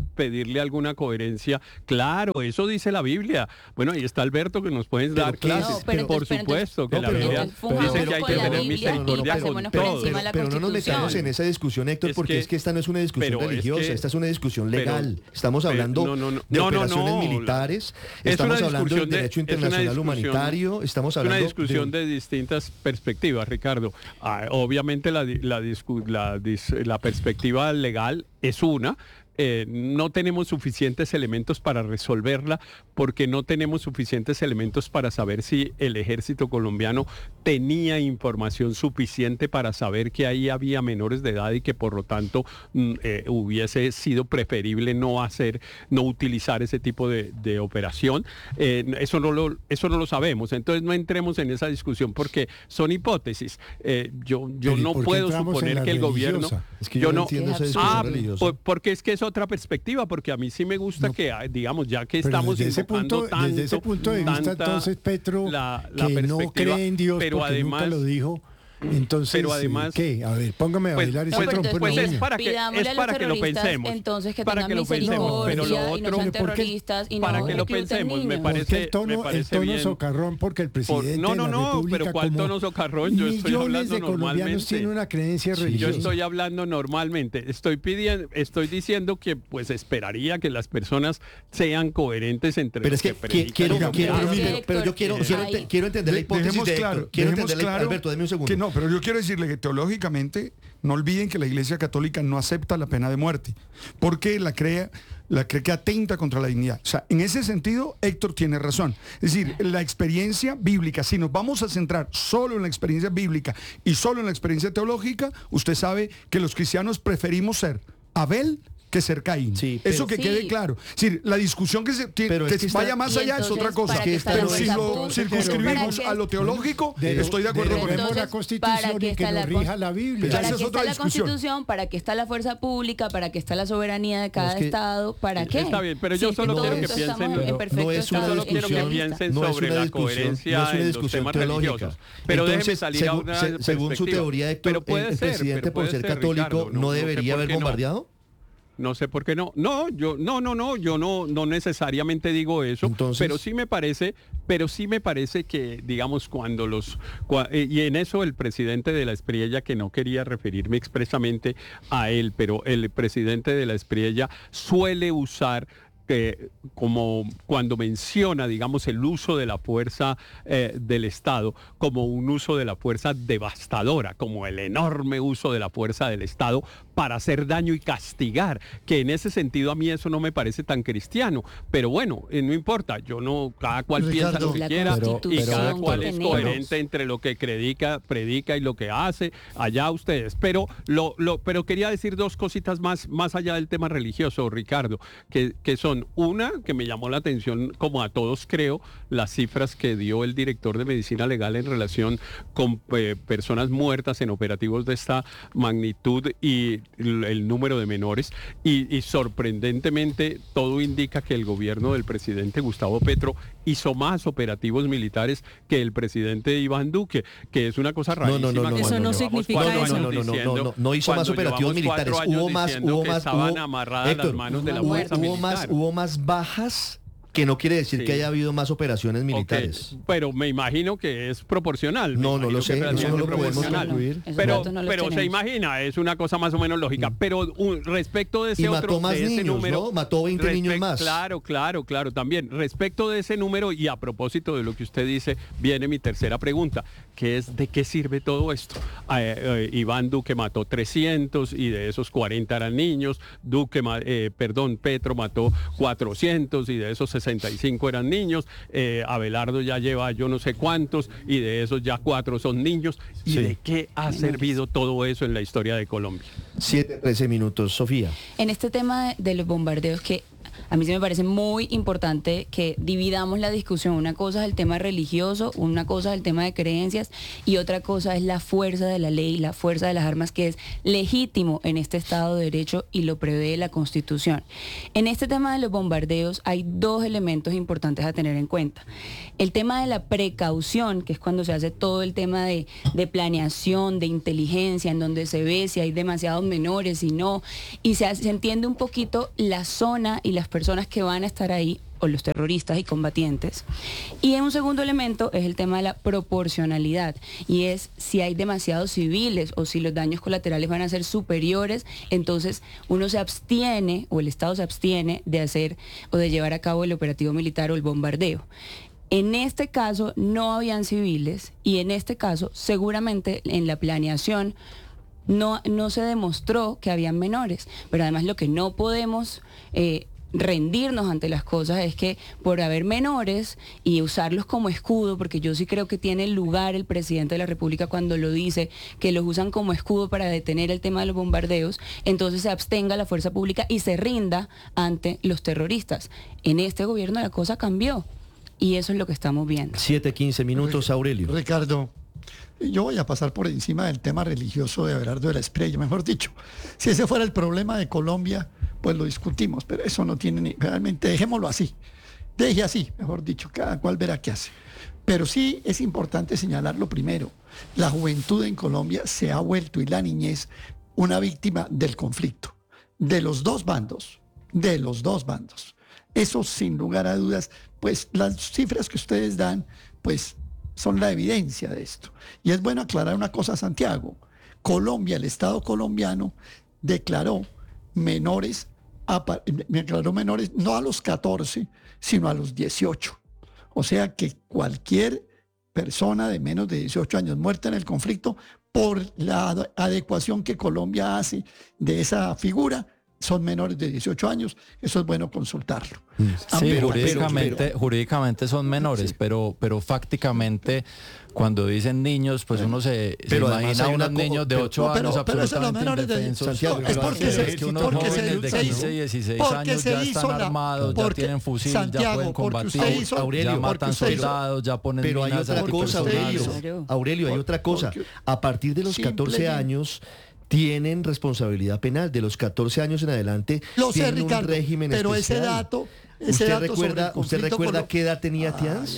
claro, eso dice la Biblia. Bueno, ahí está Alberto que nos pueden dar clases. Por supuesto que la Biblia dice que hay que tener misericordia con todos. Pero no nos metamos en esa discusión, Héctor, porque es que esta no es una discusión religiosa, esta es una discusión legal. Estamos hablando de operaciones militares, estamos hablando del derecho internacional humanitario, estamos hablando de una discusión de distintas perspectivas, Ricardo. Obviamente la perspectiva legal es una. No tenemos suficientes elementos para resolverla porque no tenemos suficientes elementos para saber si el ejército colombiano tenía información suficiente para saber que ahí había menores de edad y que por lo tanto hubiese sido preferible no utilizar ese tipo de operación. Eso no lo sabemos, entonces no entremos en esa discusión porque son hipótesis. Yo no puedo suponer que el gobierno... Es que yo no entiendo esa discusión religiosa. Porque es que es otra perspectiva, porque a mí sí me gusta que, digamos, ya que estamos invocando tanto... Desde ese punto de vista, entonces, Petro, que no cree en Dios pero porque además, nunca lo dijo... Entonces, pero además, ¿qué? A ver, póngame a bailar ese trompo. Pues es para que lo pensemos. Entonces, que tengan misericordia pero lo otro, y no sean terroristas y para no que lo pensemos, me parece bien. Socarrón, porque el presidente de la República, pero ¿cuál tono socarrón? Yo estoy hablando de colombianos tienen una creencia religiosa. Yo estoy hablando normalmente. Estoy diciendo que pues esperaría que las personas sean coherentes entre pero es que pero yo quiero entender la hipótesis de Héctor. Quiero entenderle, Alberto, deme un segundo. Pero yo quiero decirle que teológicamente no olviden que la Iglesia Católica no acepta la pena de muerte, porque la cree que atenta contra la dignidad. O sea, en ese sentido, Héctor tiene razón. Es decir, la experiencia bíblica, si nos vamos a centrar solo en la experiencia bíblica y solo en la experiencia teológica, usted sabe que los cristianos preferimos ser Abel que ser Caín. Sí, eso que quede claro. Es decir, la discusión que vaya más allá es otra cosa. Pero si lo circunscribimos a lo teológico, estoy de acuerdo con él. La Constitución y que lo rija la Biblia. ¿Para qué está la Constitución? ¿Para qué está la fuerza pública? ¿Para qué está la soberanía de cada Estado? ¿Para qué? Está bien, pero yo solo quiero que piensen sobre la coherencia en los temas religiosos. Pero déjeme salir a una perspectiva. Según su teoría, Héctor, el presidente por ser católico no debería haber bombardeado. No sé por qué no. Yo no necesariamente digo eso. Entonces, pero sí me parece que, digamos, y en eso el presidente de la Espriella, que no quería referirme expresamente a él, pero el presidente de la Espriella suele usar como cuando menciona, digamos, el uso de la fuerza del Estado como un uso de la fuerza devastadora, como el enorme uso de la fuerza del Estado para hacer daño y castigar, que en ese sentido a mí eso no me parece tan cristiano, pero bueno, no importa, cada cual piensa lo que quiera y cada cual es coherente entre lo que predica y lo que hace, allá ustedes, pero quería decir dos cositas más allá del tema religioso, Ricardo, que son una que me llamó la atención, como a todos creo, las cifras que dio el director de Medicina Legal en relación con personas muertas en operativos de esta magnitud y el número de menores y sorprendentemente todo indica que el gobierno del presidente Gustavo Petro hizo más operativos militares que el presidente Iván Duque, que es una cosa rarísima. Eso no significa eso. No hizo más operativos militares, hubo más estaban amarradas las manos de la fuerza militar. Hubo más bajas Que no quiere decir que haya habido más operaciones militares. Okay. Pero me imagino que es proporcional. No lo sé, eso no lo podemos concluir. Pero se imagina, es una cosa más o menos lógica. Pero respecto de ese mató más de ese niños, número, ¿no? Mató 20 niños más. Claro, también. Respecto de ese número y a propósito de lo que usted dice, viene mi tercera pregunta, que es ¿de qué sirve todo esto? Iván Duque mató 300 y de esos 40 eran niños. Petro mató 400 y de esos 65 eran niños. Abelardo ya lleva yo no sé cuántos y de esos ya 4 son niños. ¿Y de qué ha servido todo eso en la historia de Colombia? 7:13 minutos, Sofía. En este tema de los bombardeos, que a mí sí me parece muy importante que dividamos la discusión. Una cosa es el tema religioso, una cosa es el tema de creencias y otra cosa es la fuerza de la ley, la fuerza de las armas, que es legítimo en este Estado de Derecho y lo prevé la Constitución. En este tema de los bombardeos hay 2 elementos importantes a tener en cuenta. El tema de la precaución, que es cuando se hace todo el tema de planeación, de inteligencia, en donde se ve si hay demasiados menores y no, y se entiende un poquito la zona y las personas que van a estar ahí, o los terroristas y combatientes. Y un segundo elemento es el tema de la proporcionalidad, y es si hay demasiados civiles o si los daños colaterales van a ser superiores, entonces uno se abstiene, o el Estado se abstiene de hacer o de llevar a cabo el operativo militar o el bombardeo. En este caso no habían civiles y en este caso seguramente en la planeación no se demostró que habían menores, pero además lo que no podemos rendirnos ante las cosas es que por haber menores y usarlos como escudo, porque yo sí creo que tiene lugar el presidente de la República cuando lo dice, que los usan como escudo para detener el tema de los bombardeos, entonces se abstenga la fuerza pública y se rinda ante los terroristas. En este gobierno la cosa cambió y eso es lo que estamos viendo. 7:15 minutos, Aurelio. Ricardo, yo voy a pasar por encima del tema religioso de Abelardo de la Espriella, mejor dicho. Si ese fuera el problema de Colombia, pues lo discutimos, pero eso no tiene realmente, dejémoslo así. Deje así, mejor dicho, cada cual verá qué hace. Pero sí es importante señalar lo primero. La juventud en Colombia se ha vuelto, y la niñez, una víctima del conflicto. De los dos bandos. Eso sin lugar a dudas, pues las cifras que ustedes dan, pues son la evidencia de esto. Y es bueno aclarar una cosa, Santiago. Colombia, el Estado colombiano, declaró menores no a los 14, sino a los 18. O sea que cualquier persona de menos de 18 años muerta en el conflicto, por la adecuación que Colombia hace de esa figura, son menores de 18 años. Eso es bueno consultarlo. Sí, jurídicamente son menores, pero fácticamente cuando dicen niños, pues uno se imagina unos niños de 8 años absolutamente indefensos. Santiago, es porque unos jóvenes de 15, 16 años ya están armados, ya tienen fusil, ya pueden combatir, ya matan soldados, ya ponen minas. Pero hay otra cosa, Aurelio, hay otra cosa. A partir de los 14 años tienen responsabilidad penal. De los 14 años en adelante tienen un régimen pero especial. ¿Usted recuerda qué edad tenía Tians?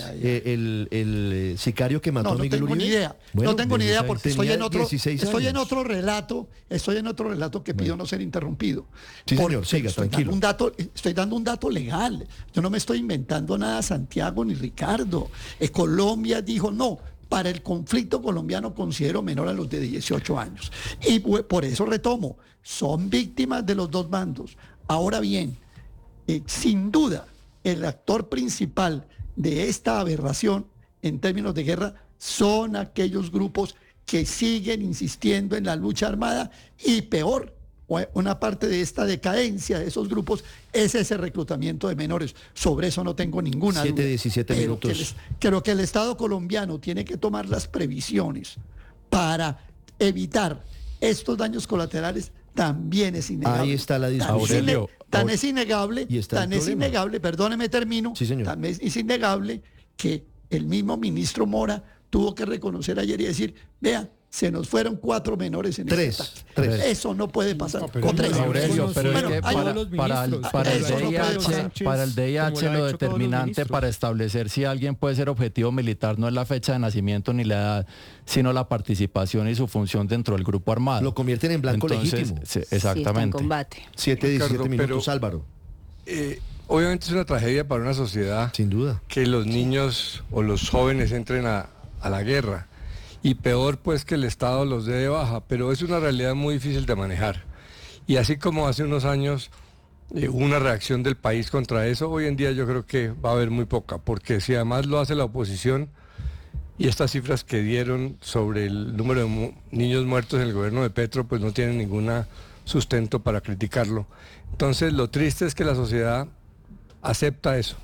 El sicario que mató a Miguel Uribe. No tengo ni idea porque estoy en otro relato que pido no ser interrumpido. Sí, señor, siga, tranquilo. Estoy dando un dato legal. Yo no me estoy inventando nada, Santiago ni Ricardo. Colombia dijo no. Para el conflicto colombiano considero menor a los de 18 años. Y por eso retomo, son víctimas de los dos bandos. Ahora bien, sin duda, el actor principal de esta aberración en términos de guerra son aquellos grupos que siguen insistiendo en la lucha armada y peor, una parte de esta decadencia de esos grupos es ese reclutamiento de menores. Sobre eso no tengo ninguna duda. 17 minutos. Creo que el Estado colombiano tiene que tomar las previsiones para evitar estos daños colaterales. También es innegable. Ahí está la discusión. Tan es innegable, perdóneme, termino. Sí, señor. Tan es innegable que el mismo ministro Mora tuvo que reconocer ayer y decir, vea, se nos fueron 4 menores en tres. Eso no puede pasar. Aurelio, pero es que para el DIH lo determinante para establecer si alguien puede ser objetivo militar no es la fecha de nacimiento ni la edad, sino la participación y su función dentro del grupo armado. Lo convierten en blanco legítimo. Sí, exactamente. 7:17 minutos, Álvaro. obviamente es una tragedia para una sociedad. Sin duda. Que los niños o los jóvenes entren a la guerra. Y peor pues que el Estado los dé de baja, pero es una realidad muy difícil de manejar. Y así como hace unos años hubo una reacción del país contra eso, hoy en día yo creo que va a haber muy poca, porque si además lo hace la oposición, y estas cifras que dieron sobre el número de niños muertos en el gobierno de Petro, pues no tienen ningún sustento para criticarlo. Entonces lo triste es que la sociedad acepta eso.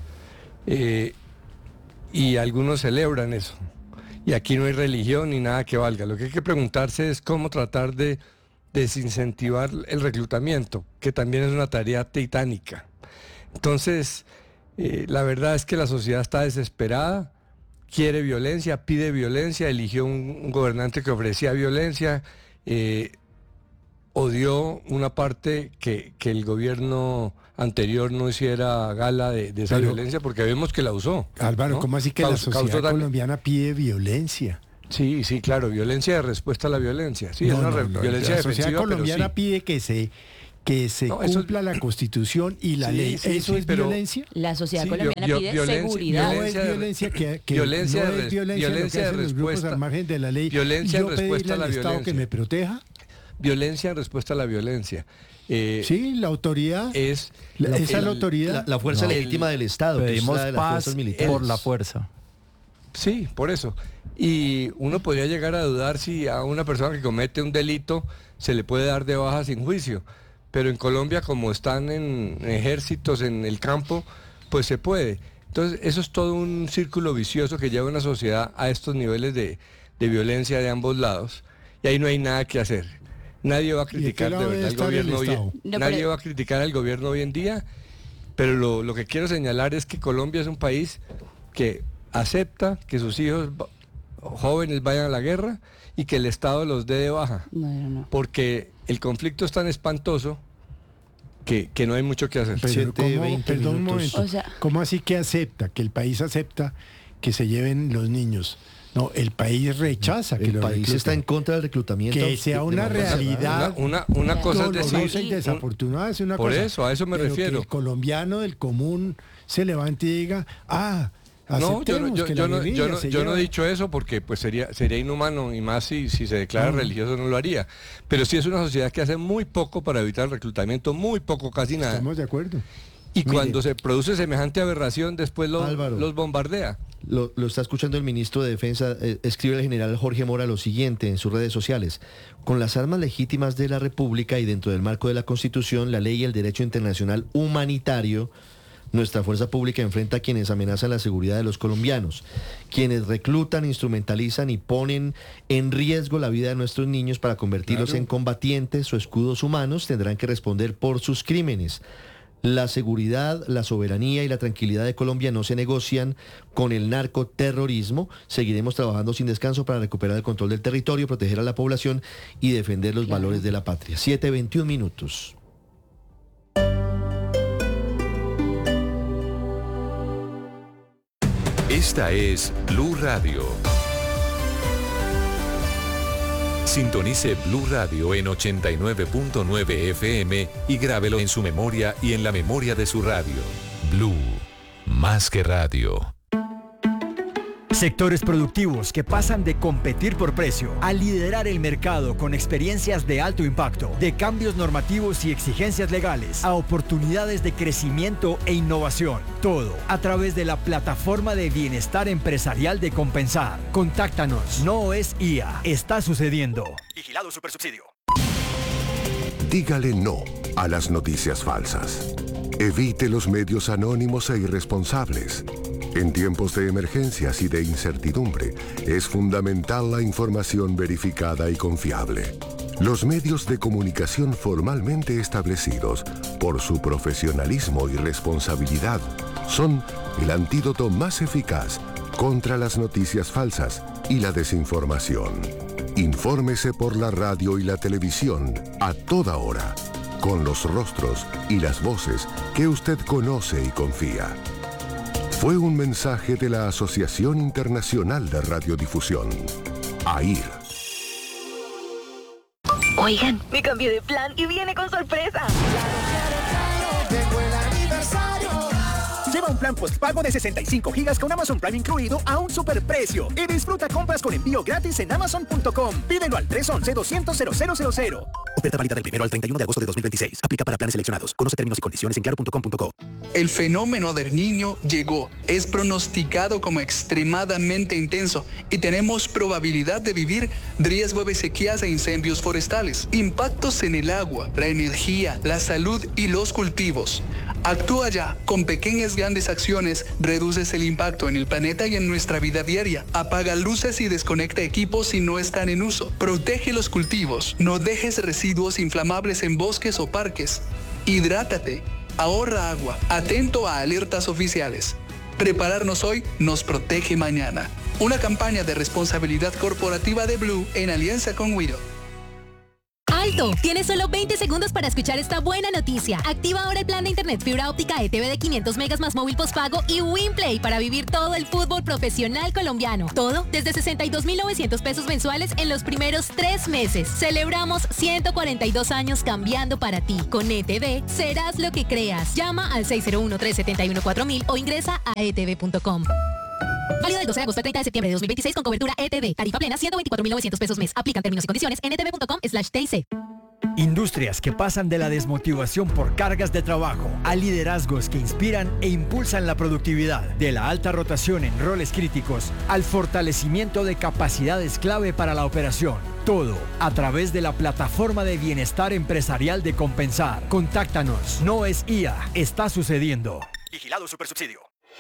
Y algunos celebran eso. Y aquí no hay religión ni nada que valga. Lo que hay que preguntarse es cómo tratar de desincentivar el reclutamiento, que también es una tarea titánica. Entonces, la verdad es que la sociedad está desesperada, quiere violencia, pide violencia, eligió un gobernante que ofrecía violencia, odió una parte que el gobierno anterior no hiciera gala de esa violencia, porque vemos que la usó. Álvaro, ¿no? ¿Cómo así que la sociedad colombiana pide violencia? Sí, claro, violencia de respuesta a la violencia. Sí, no, es una La violencia sociedad defensiva, colombiana sí pide que se cumpla la Constitución y la ley. ¿Eso es violencia? La sociedad colombiana pide seguridad. No es violencia violencia no es violencia lo que hacen los grupos al margen de la ley. Violencia en respuesta a la Estado violencia. Que me proteja. Violencia en respuesta a la violencia. Sí, la autoridad es esa es la autoridad. La fuerza legítima del Estado. Pedimos que es la de paz las fuerzas militares. por la fuerza. Sí, por eso. Y uno podría llegar a dudar si a una persona que comete un delito se le puede dar de baja sin juicio. Pero en Colombia, como están en ejércitos en el campo, pues se puede. Entonces, eso es todo un círculo vicioso que lleva a una sociedad a estos niveles de violencia de ambos lados. Y ahí no hay nada que hacer. Nadie va a criticar de verdad al gobierno nadie va a criticar al gobierno hoy en día, pero lo que quiero señalar es que Colombia es un país que acepta que sus hijos jóvenes vayan a la guerra y que el Estado los dé de baja. No. Porque el conflicto es tan espantoso que no hay mucho que hacer. Pero perdón un momento. ¿Cómo así que acepta? Que el país acepta que se lleven los niños. No, el país rechaza que el país está en contra del reclutamiento. Que sea una realidad. Una cosa es decir. Y desafortunada es una por cosa. Por eso, a eso me refiero. Que el colombiano del común se levante y diga, no, yo no he dicho eso porque pues sería inhumano, y más si se declara religioso no lo haría. Pero sí es una sociedad que hace muy poco para evitar el reclutamiento, muy poco, casi nada. Estamos de acuerdo. Y cuando se produce semejante aberración, después los bombardea. Lo está escuchando el ministro de Defensa. Escribe el general Jorge Mora lo siguiente en sus redes sociales: con las armas legítimas de la República y dentro del marco de la Constitución, la ley y el derecho internacional humanitario, nuestra fuerza pública enfrenta a quienes amenazan la seguridad de los colombianos, quienes reclutan, instrumentalizan y ponen en riesgo la vida de nuestros niños para convertirlos en combatientes o escudos humanos. Tendrán que responder por sus crímenes. La seguridad, la soberanía y la tranquilidad de Colombia no se negocian con el narcoterrorismo. Seguiremos trabajando sin descanso para recuperar el control del territorio, proteger a la población y defender los valores de la patria. 7:21 minutos. Esta es Blue Radio. Sintonice Blue Radio en 89.9 FM y grábelo en su memoria y en la memoria de su radio. Blue, más que radio. Sectores productivos que pasan de competir por precio a liderar el mercado con experiencias de alto impacto, de cambios normativos y exigencias legales, a oportunidades de crecimiento e innovación. Todo a través de la plataforma de bienestar empresarial de Compensar. Contáctanos. No es IA. Está sucediendo. Vigilado Supersubsidio. Dígale no a las noticias falsas. Evite los medios anónimos e irresponsables. En tiempos de emergencias y de incertidumbre, es fundamental la información verificada y confiable. Los medios de comunicación formalmente establecidos, por su profesionalismo y responsabilidad, son el antídoto más eficaz contra las noticias falsas y la desinformación. Infórmese por la radio y la televisión a toda hora, con los rostros y las voces que usted conoce y confía. Fue un mensaje de la Asociación Internacional de Radiodifusión, AIR. Oigan, me cambié de plan y viene con sorpresa. Llegó el aniversario. Lleva un plan postpago de 65 gigas con Amazon Prime incluido a un superprecio y disfruta compras con envío gratis en Amazon.com. Pídelo al 311-200-0000. Oferta válida del 1 al 31 de agosto de 2026. Aplica para planes seleccionados. Conoce términos y condiciones en claro.com.co. El fenómeno del Niño llegó. Es pronosticado como extremadamente intenso y tenemos probabilidad de vivir riesgo de sequías e incendios forestales, impactos en el agua, la energía, la salud y los cultivos. Actúa ya. Con pequeñas grandes acciones reduces el impacto en el planeta y en nuestra vida diaria. Apaga luces y desconecta equipos si no están en uso. Protege los cultivos. No dejes residuos inflamables en bosques o parques. Hidrátate. Ahorra agua. Atento a alertas oficiales. Prepararnos hoy nos protege mañana. Una campaña de responsabilidad corporativa de Blue en alianza con Wido. ¡Alto! Tienes solo 20 segundos para escuchar esta buena noticia. Activa ahora el plan de internet fibra óptica ETV de 500 megas más móvil postpago y WinPlay para vivir todo el fútbol profesional colombiano. Todo desde 62.900 pesos mensuales en los primeros 3 meses. Celebramos 142 años cambiando para ti. Con ETV serás lo que creas. Llama al 601-371-4000 o ingresa a etv.com. Válido del 12 de agosto al 30 de septiembre de 2026 con cobertura ETV. Tarifa plena 124.900 pesos mes. Aplican términos y condiciones en etv.com/TIC. Industrias que pasan de la desmotivación por cargas de trabajo a liderazgos que inspiran e impulsan la productividad. De la alta rotación en roles críticos al fortalecimiento de capacidades clave para la operación. Todo a través de la plataforma de bienestar empresarial de Compensar. Contáctanos. No es IA. Está sucediendo. Vigilado Supersubsidio.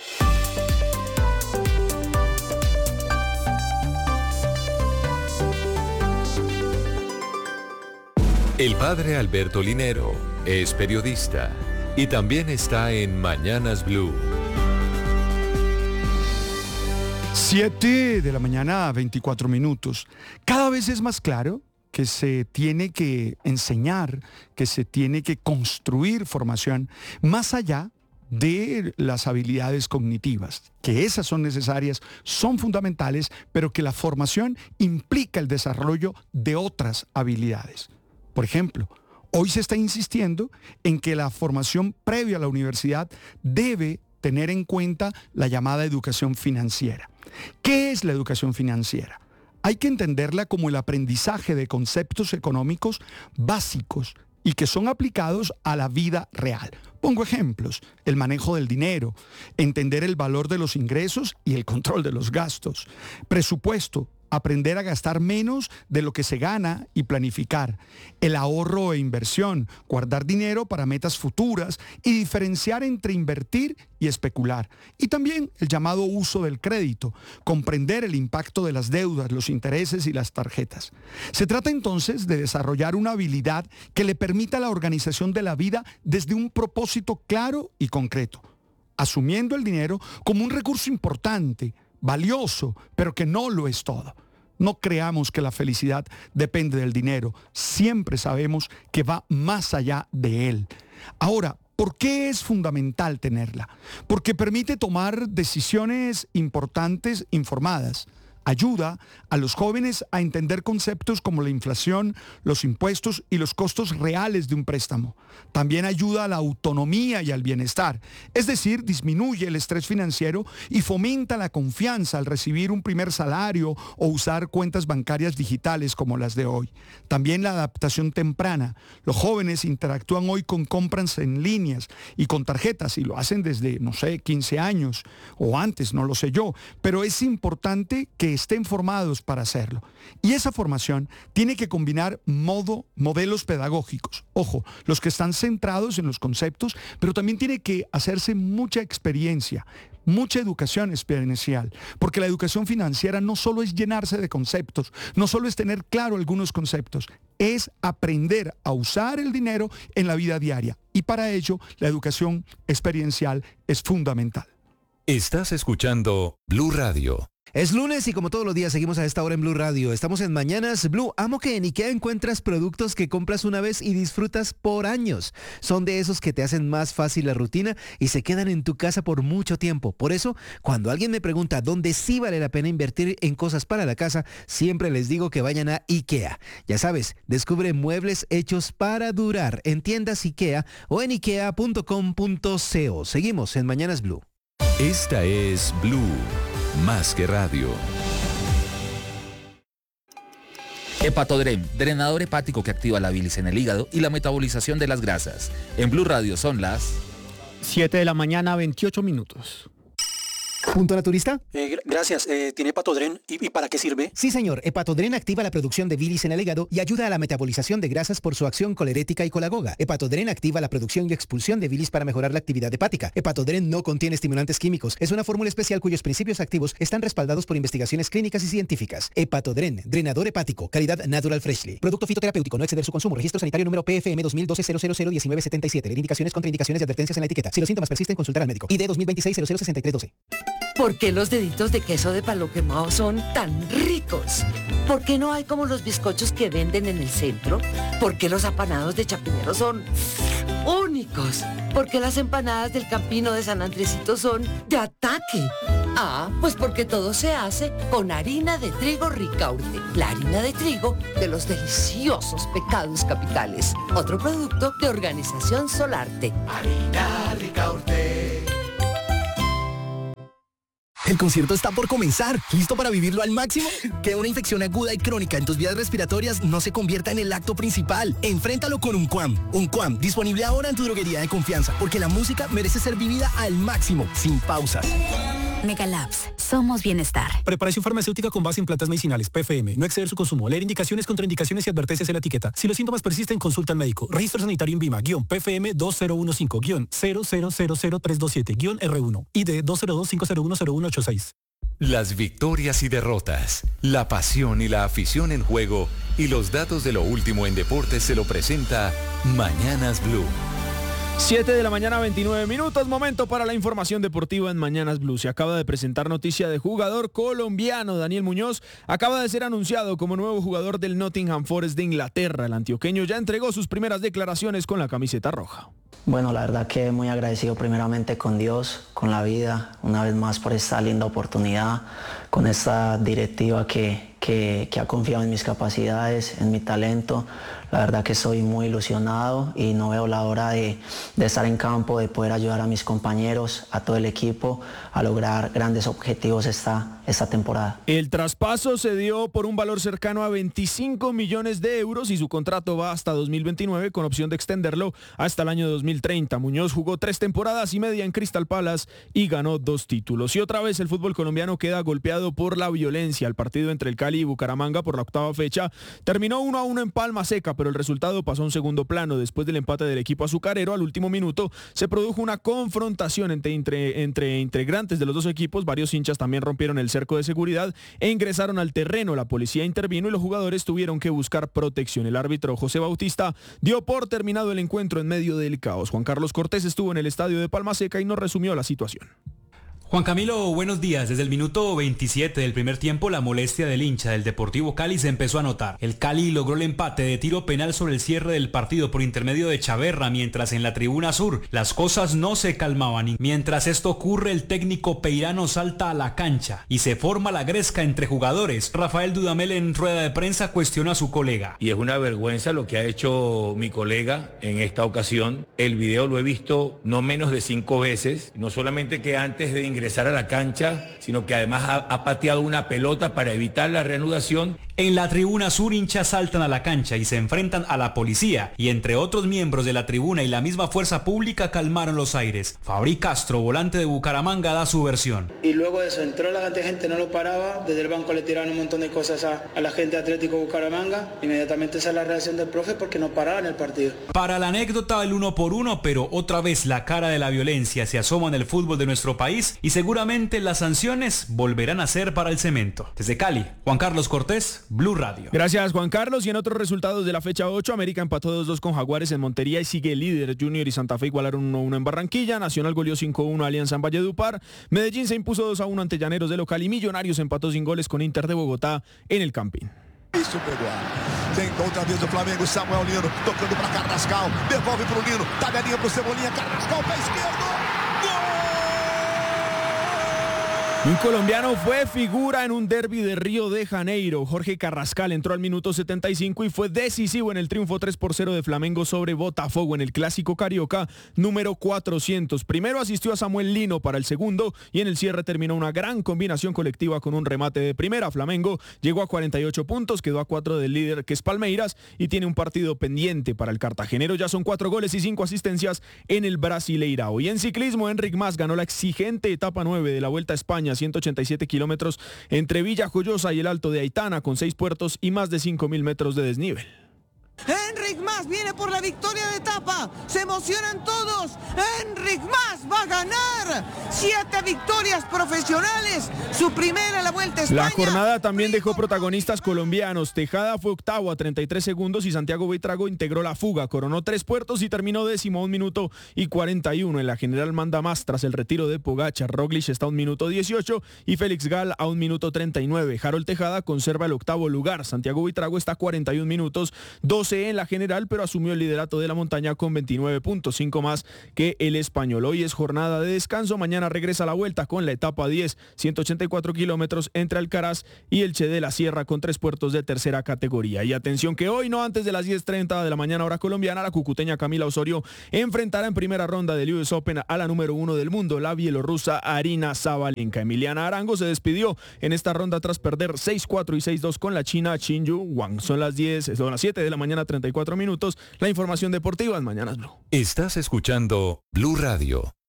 El padre Alberto Linero es periodista y también está en Mañanas Blue. 7 de la mañana, 24 minutos. Cada vez es más claro que se tiene que enseñar, que se tiene que construir formación más allá de las habilidades cognitivas, que esas son necesarias, son fundamentales, pero que la formación implica el desarrollo de otras habilidades. Por ejemplo, hoy se está insistiendo en que la formación previa a la universidad debe tener en cuenta la llamada educación financiera. ¿Qué es la educación financiera? Hay que entenderla como el aprendizaje de conceptos económicos básicos y que son aplicados a la vida real. Pongo ejemplos: el manejo del dinero, entender el valor de los ingresos y el control de los gastos, presupuesto, aprender a gastar menos de lo que se gana y planificar, el ahorro e inversión, guardar dinero para metas futuras y diferenciar entre invertir y especular. Y también el llamado uso del crédito, comprender el impacto de las deudas, los intereses y las tarjetas. Se trata entonces de desarrollar una habilidad que le permita la organización de la vida desde un propósito claro y concreto, asumiendo el dinero como un recurso importante, valioso, pero que no lo es todo. No creamos que la felicidad depende del dinero. Siempre sabemos que va más allá de él. Ahora, ¿por qué es fundamental tenerla? Porque permite tomar decisiones importantes informadas. Ayuda a los jóvenes a entender conceptos como la inflación, los impuestos y los costos reales de un préstamo. También ayuda a la autonomía y al bienestar, es decir, disminuye el estrés financiero y fomenta la confianza al recibir un primer salario o usar cuentas bancarias digitales como las de hoy. También la adaptación temprana. Los jóvenes interactúan hoy con compras en líneas y con tarjetas y lo hacen desde, 15 años o antes, no lo sé yo, pero es importante que estén formados para hacerlo. Y esa formación tiene que combinar modelos pedagógicos. Ojo, los que están centrados en los conceptos, pero también tiene que hacerse mucha experiencia, mucha educación experiencial, porque la educación financiera no solo es llenarse de conceptos, no solo es tener claro algunos conceptos, es aprender a usar el dinero en la vida diaria. Y para ello, la educación experiencial es fundamental. Estás escuchando Blue Radio. Es lunes y como todos los días seguimos a esta hora en Blue Radio. Estamos en Mañanas Blue. Amo que en IKEA encuentras productos que compras una vez y disfrutas por años. Son de esos que te hacen más fácil la rutina y se quedan en tu casa por mucho tiempo. Por eso, cuando alguien me pregunta dónde sí vale la pena invertir en cosas para la casa, siempre les digo que vayan a IKEA. Ya sabes, descubre muebles hechos para durar en tiendas IKEA o en ikea.com.co. Seguimos en Mañanas Blue. Esta es Blue, más que radio. Hepatodren, drenador hepático que activa la bilis en el hígado y la metabolización de las grasas. En Blue Radio son las 7 de la mañana, 28 minutos. ¿Punto naturista? Gracias. ¿Tiene Hepatodren? ¿Y para qué sirve? Sí, señor. Hepatodren activa la producción de bilis en el hígado y ayuda a la metabolización de grasas por su acción colerética y colagoga. Hepatodren activa la producción y expulsión de bilis para mejorar la actividad hepática. Hepatodren no contiene estimulantes químicos. Es una fórmula especial cuyos principios activos están respaldados por investigaciones clínicas y científicas. Hepatodren, drenador hepático, calidad Natural Freshly. Producto fitoterapéutico, no exceder su consumo. Registro sanitario número PFM 2012-001977. Leer indicaciones, contraindicaciones y advertencias en la etiqueta. Si los síntomas persisten, consultar al médico. ID 2026-006312. ¿Por qué los deditos de queso de palo quemado son tan ricos? ¿Por qué no hay como los bizcochos que venden en el centro? ¿Por qué los apanados de Chapinero son únicos? ¿Por qué las empanadas del Campino de San Andresito son de ataque? Ah, pues porque todo se hace con harina de trigo Ricaurte, la harina de trigo de los deliciosos pecados capitales. Otro producto de Organización Solarte. Harina Ricaurte. El concierto está por comenzar. ¿Listo para vivirlo al máximo? Que una infección aguda y crónica en tus vías respiratorias no se convierta en el acto principal. Enfréntalo con Unquam. Unquam, disponible ahora en tu droguería de confianza, porque la música merece ser vivida al máximo, sin pausas. Megalabs, somos bienestar. Preparación farmacéutica con base en plantas medicinales, PFM. No exceder su consumo. Leer indicaciones, contraindicaciones y advertencias en la etiqueta. Si los síntomas persisten, consulta al médico. Registro sanitario INVIMA, PFM 2015-0000327-R1. ID 202-501-0186. Las victorias y derrotas, la pasión y la afición en juego y los datos de lo último en deportes se lo presenta Mañanas Blue. 7 de la mañana, 29 minutos, momento para la información deportiva en Mañanas Blue. Se acaba de presentar noticia de jugador colombiano. Daniel Muñoz acaba de ser anunciado como nuevo jugador del Nottingham Forest de Inglaterra. El antioqueño ya entregó sus primeras declaraciones con la camiseta roja. Bueno, la verdad que muy agradecido primeramente con Dios, con la vida, una vez más por esta linda oportunidad, con esta directiva que ha confiado en mis capacidades, en mi talento. La verdad que estoy muy ilusionado y no veo la hora de estar en campo, de poder ayudar a mis compañeros, a todo el equipo, a lograr grandes objetivos esta temporada. El traspaso se dio por un valor cercano a 25 millones de euros y su contrato va hasta 2029 con opción de extenderlo hasta el año 2030. Muñoz jugó 3 temporadas y media en Crystal Palace y ganó 2 títulos. Y otra vez el fútbol colombiano queda golpeado por la violencia. El partido entre el Cali y Bucaramanga por la 8ª fecha terminó 1-1 en Palma Seca, pero el resultado pasó a un segundo plano. Después del empate del equipo azucarero, al último minuto se produjo una confrontación entre integrantes de los dos equipos. Varios hinchas también rompieron el cerco de seguridad e ingresaron al terreno. La policía intervino y los jugadores tuvieron que buscar protección. El árbitro José Bautista dio por terminado el encuentro en medio del caos. Juan Carlos Cortés estuvo en el estadio de Palma Seca y nos resumió la situación. Juan Camilo, buenos días. Desde el minuto 27 del primer tiempo, la molestia del hincha del Deportivo Cali se empezó a notar. El Cali logró el empate de tiro penal sobre el cierre del partido por intermedio de Chaverra, mientras en la tribuna sur las cosas no se calmaban. Mientras esto ocurre, el técnico peirano salta a la cancha y se forma la gresca entre jugadores. Rafael Dudamel en rueda de prensa cuestiona a su colega. Y es una vergüenza lo que ha hecho mi colega en esta ocasión. El video lo he visto no menos de 5 veces. No solamente que antes de ingresar a la cancha, sino que además ha pateado una pelota para evitar la reanudación. En la tribuna sur, hinchas saltan a la cancha y se enfrentan a la policía, y entre otros miembros de la tribuna y la misma fuerza pública calmaron los aires. Fabri Castro, volante de Bucaramanga, da su versión. Y luego de eso entró la cantidad de gente, no lo paraba, desde el banco le tiraron un montón de cosas a la gente de Atlético Bucaramanga. Inmediatamente esa es la reacción del profe porque no paraban el partido. Para la anécdota, el 1 por 1, pero otra vez la cara de la violencia se asoma en el fútbol de nuestro país y seguramente las sanciones volverán a ser para el cemento. Desde Cali, Juan Carlos Cortés, Blue Radio. Gracias, Juan Carlos. Y en otros resultados de la fecha 8, América empató 2-2 con Jaguares en Montería y sigue líder. Junior y Santa Fe igualaron 1-1 en Barranquilla. Nacional goleó 5-1 a Alianza en Valledupar. Medellín se impuso 2-1 ante Llaneros de local y Millonarios empató sin goles con Inter de Bogotá en el Campín. Tenta outra vez o Flamengo, Samuel Lino tocando para Carrascal, devolve para o Lino, tabelinha para o Cebolinha, Carrascal, pé esquerdo, gol! Un colombiano fue figura en un derbi de Río de Janeiro. Jorge Carrascal entró al minuto 75 y fue decisivo en el triunfo 3-0 de Flamengo sobre Botafogo en el Clásico Carioca número 400. Primero asistió a Samuel Lino para el segundo y en el cierre terminó una gran combinación colectiva con un remate de primera. Flamengo llegó a 48 puntos, quedó a 4 del líder que es Palmeiras y tiene un partido pendiente para el cartagenero. Ya son 4 goles y 5 asistencias en el Brasileirao. Y en ciclismo, Enric Mas ganó la exigente etapa 9 de la Vuelta a España, 187 kilómetros entre Villajoyosa y el Alto de Aitana, con 6 puertos y más de 5.000 metros de desnivel. Enric Mas viene por la victoria de etapa, se emocionan todos, Enric Mas va a ganar 7 victorias profesionales, su primera en la Vuelta a España. La jornada también dejó protagonistas colombianos. Tejada fue octavo a 33 segundos y Santiago Buitrago integró la fuga, coronó 3 puertos y terminó décimo a 1 minuto y 41. En la general manda más tras el retiro de Pogačar. Roglic está a 1 minuto 18 y Félix Gal a 1 minuto 39. Harold Tejada conserva el octavo lugar. Santiago Buitrago está a 41 minutos, 12 en la general, pero asumió el liderato de la montaña con 29 puntos, 5 más que el español. Hoy es jornada de descanso, mañana regresa a la vuelta con la etapa 10, 184 kilómetros entre Alcaraz y Elche de la Sierra con 3 puertos de tercera categoría. Y atención que hoy, no antes de las 10:30 de la mañana hora colombiana, la cucuteña Camila Osorio enfrentará en primera ronda del US Open a la número 1 del mundo, la bielorrusa Arina Sabalenka. Emiliana Arango se despidió en esta ronda tras perder 6-4 y 6-2 con la china Qinyu Wang. Son las 7 de la mañana, 34 minutos. La información deportiva en Mañanas Blue. Estás escuchando Blue Radio.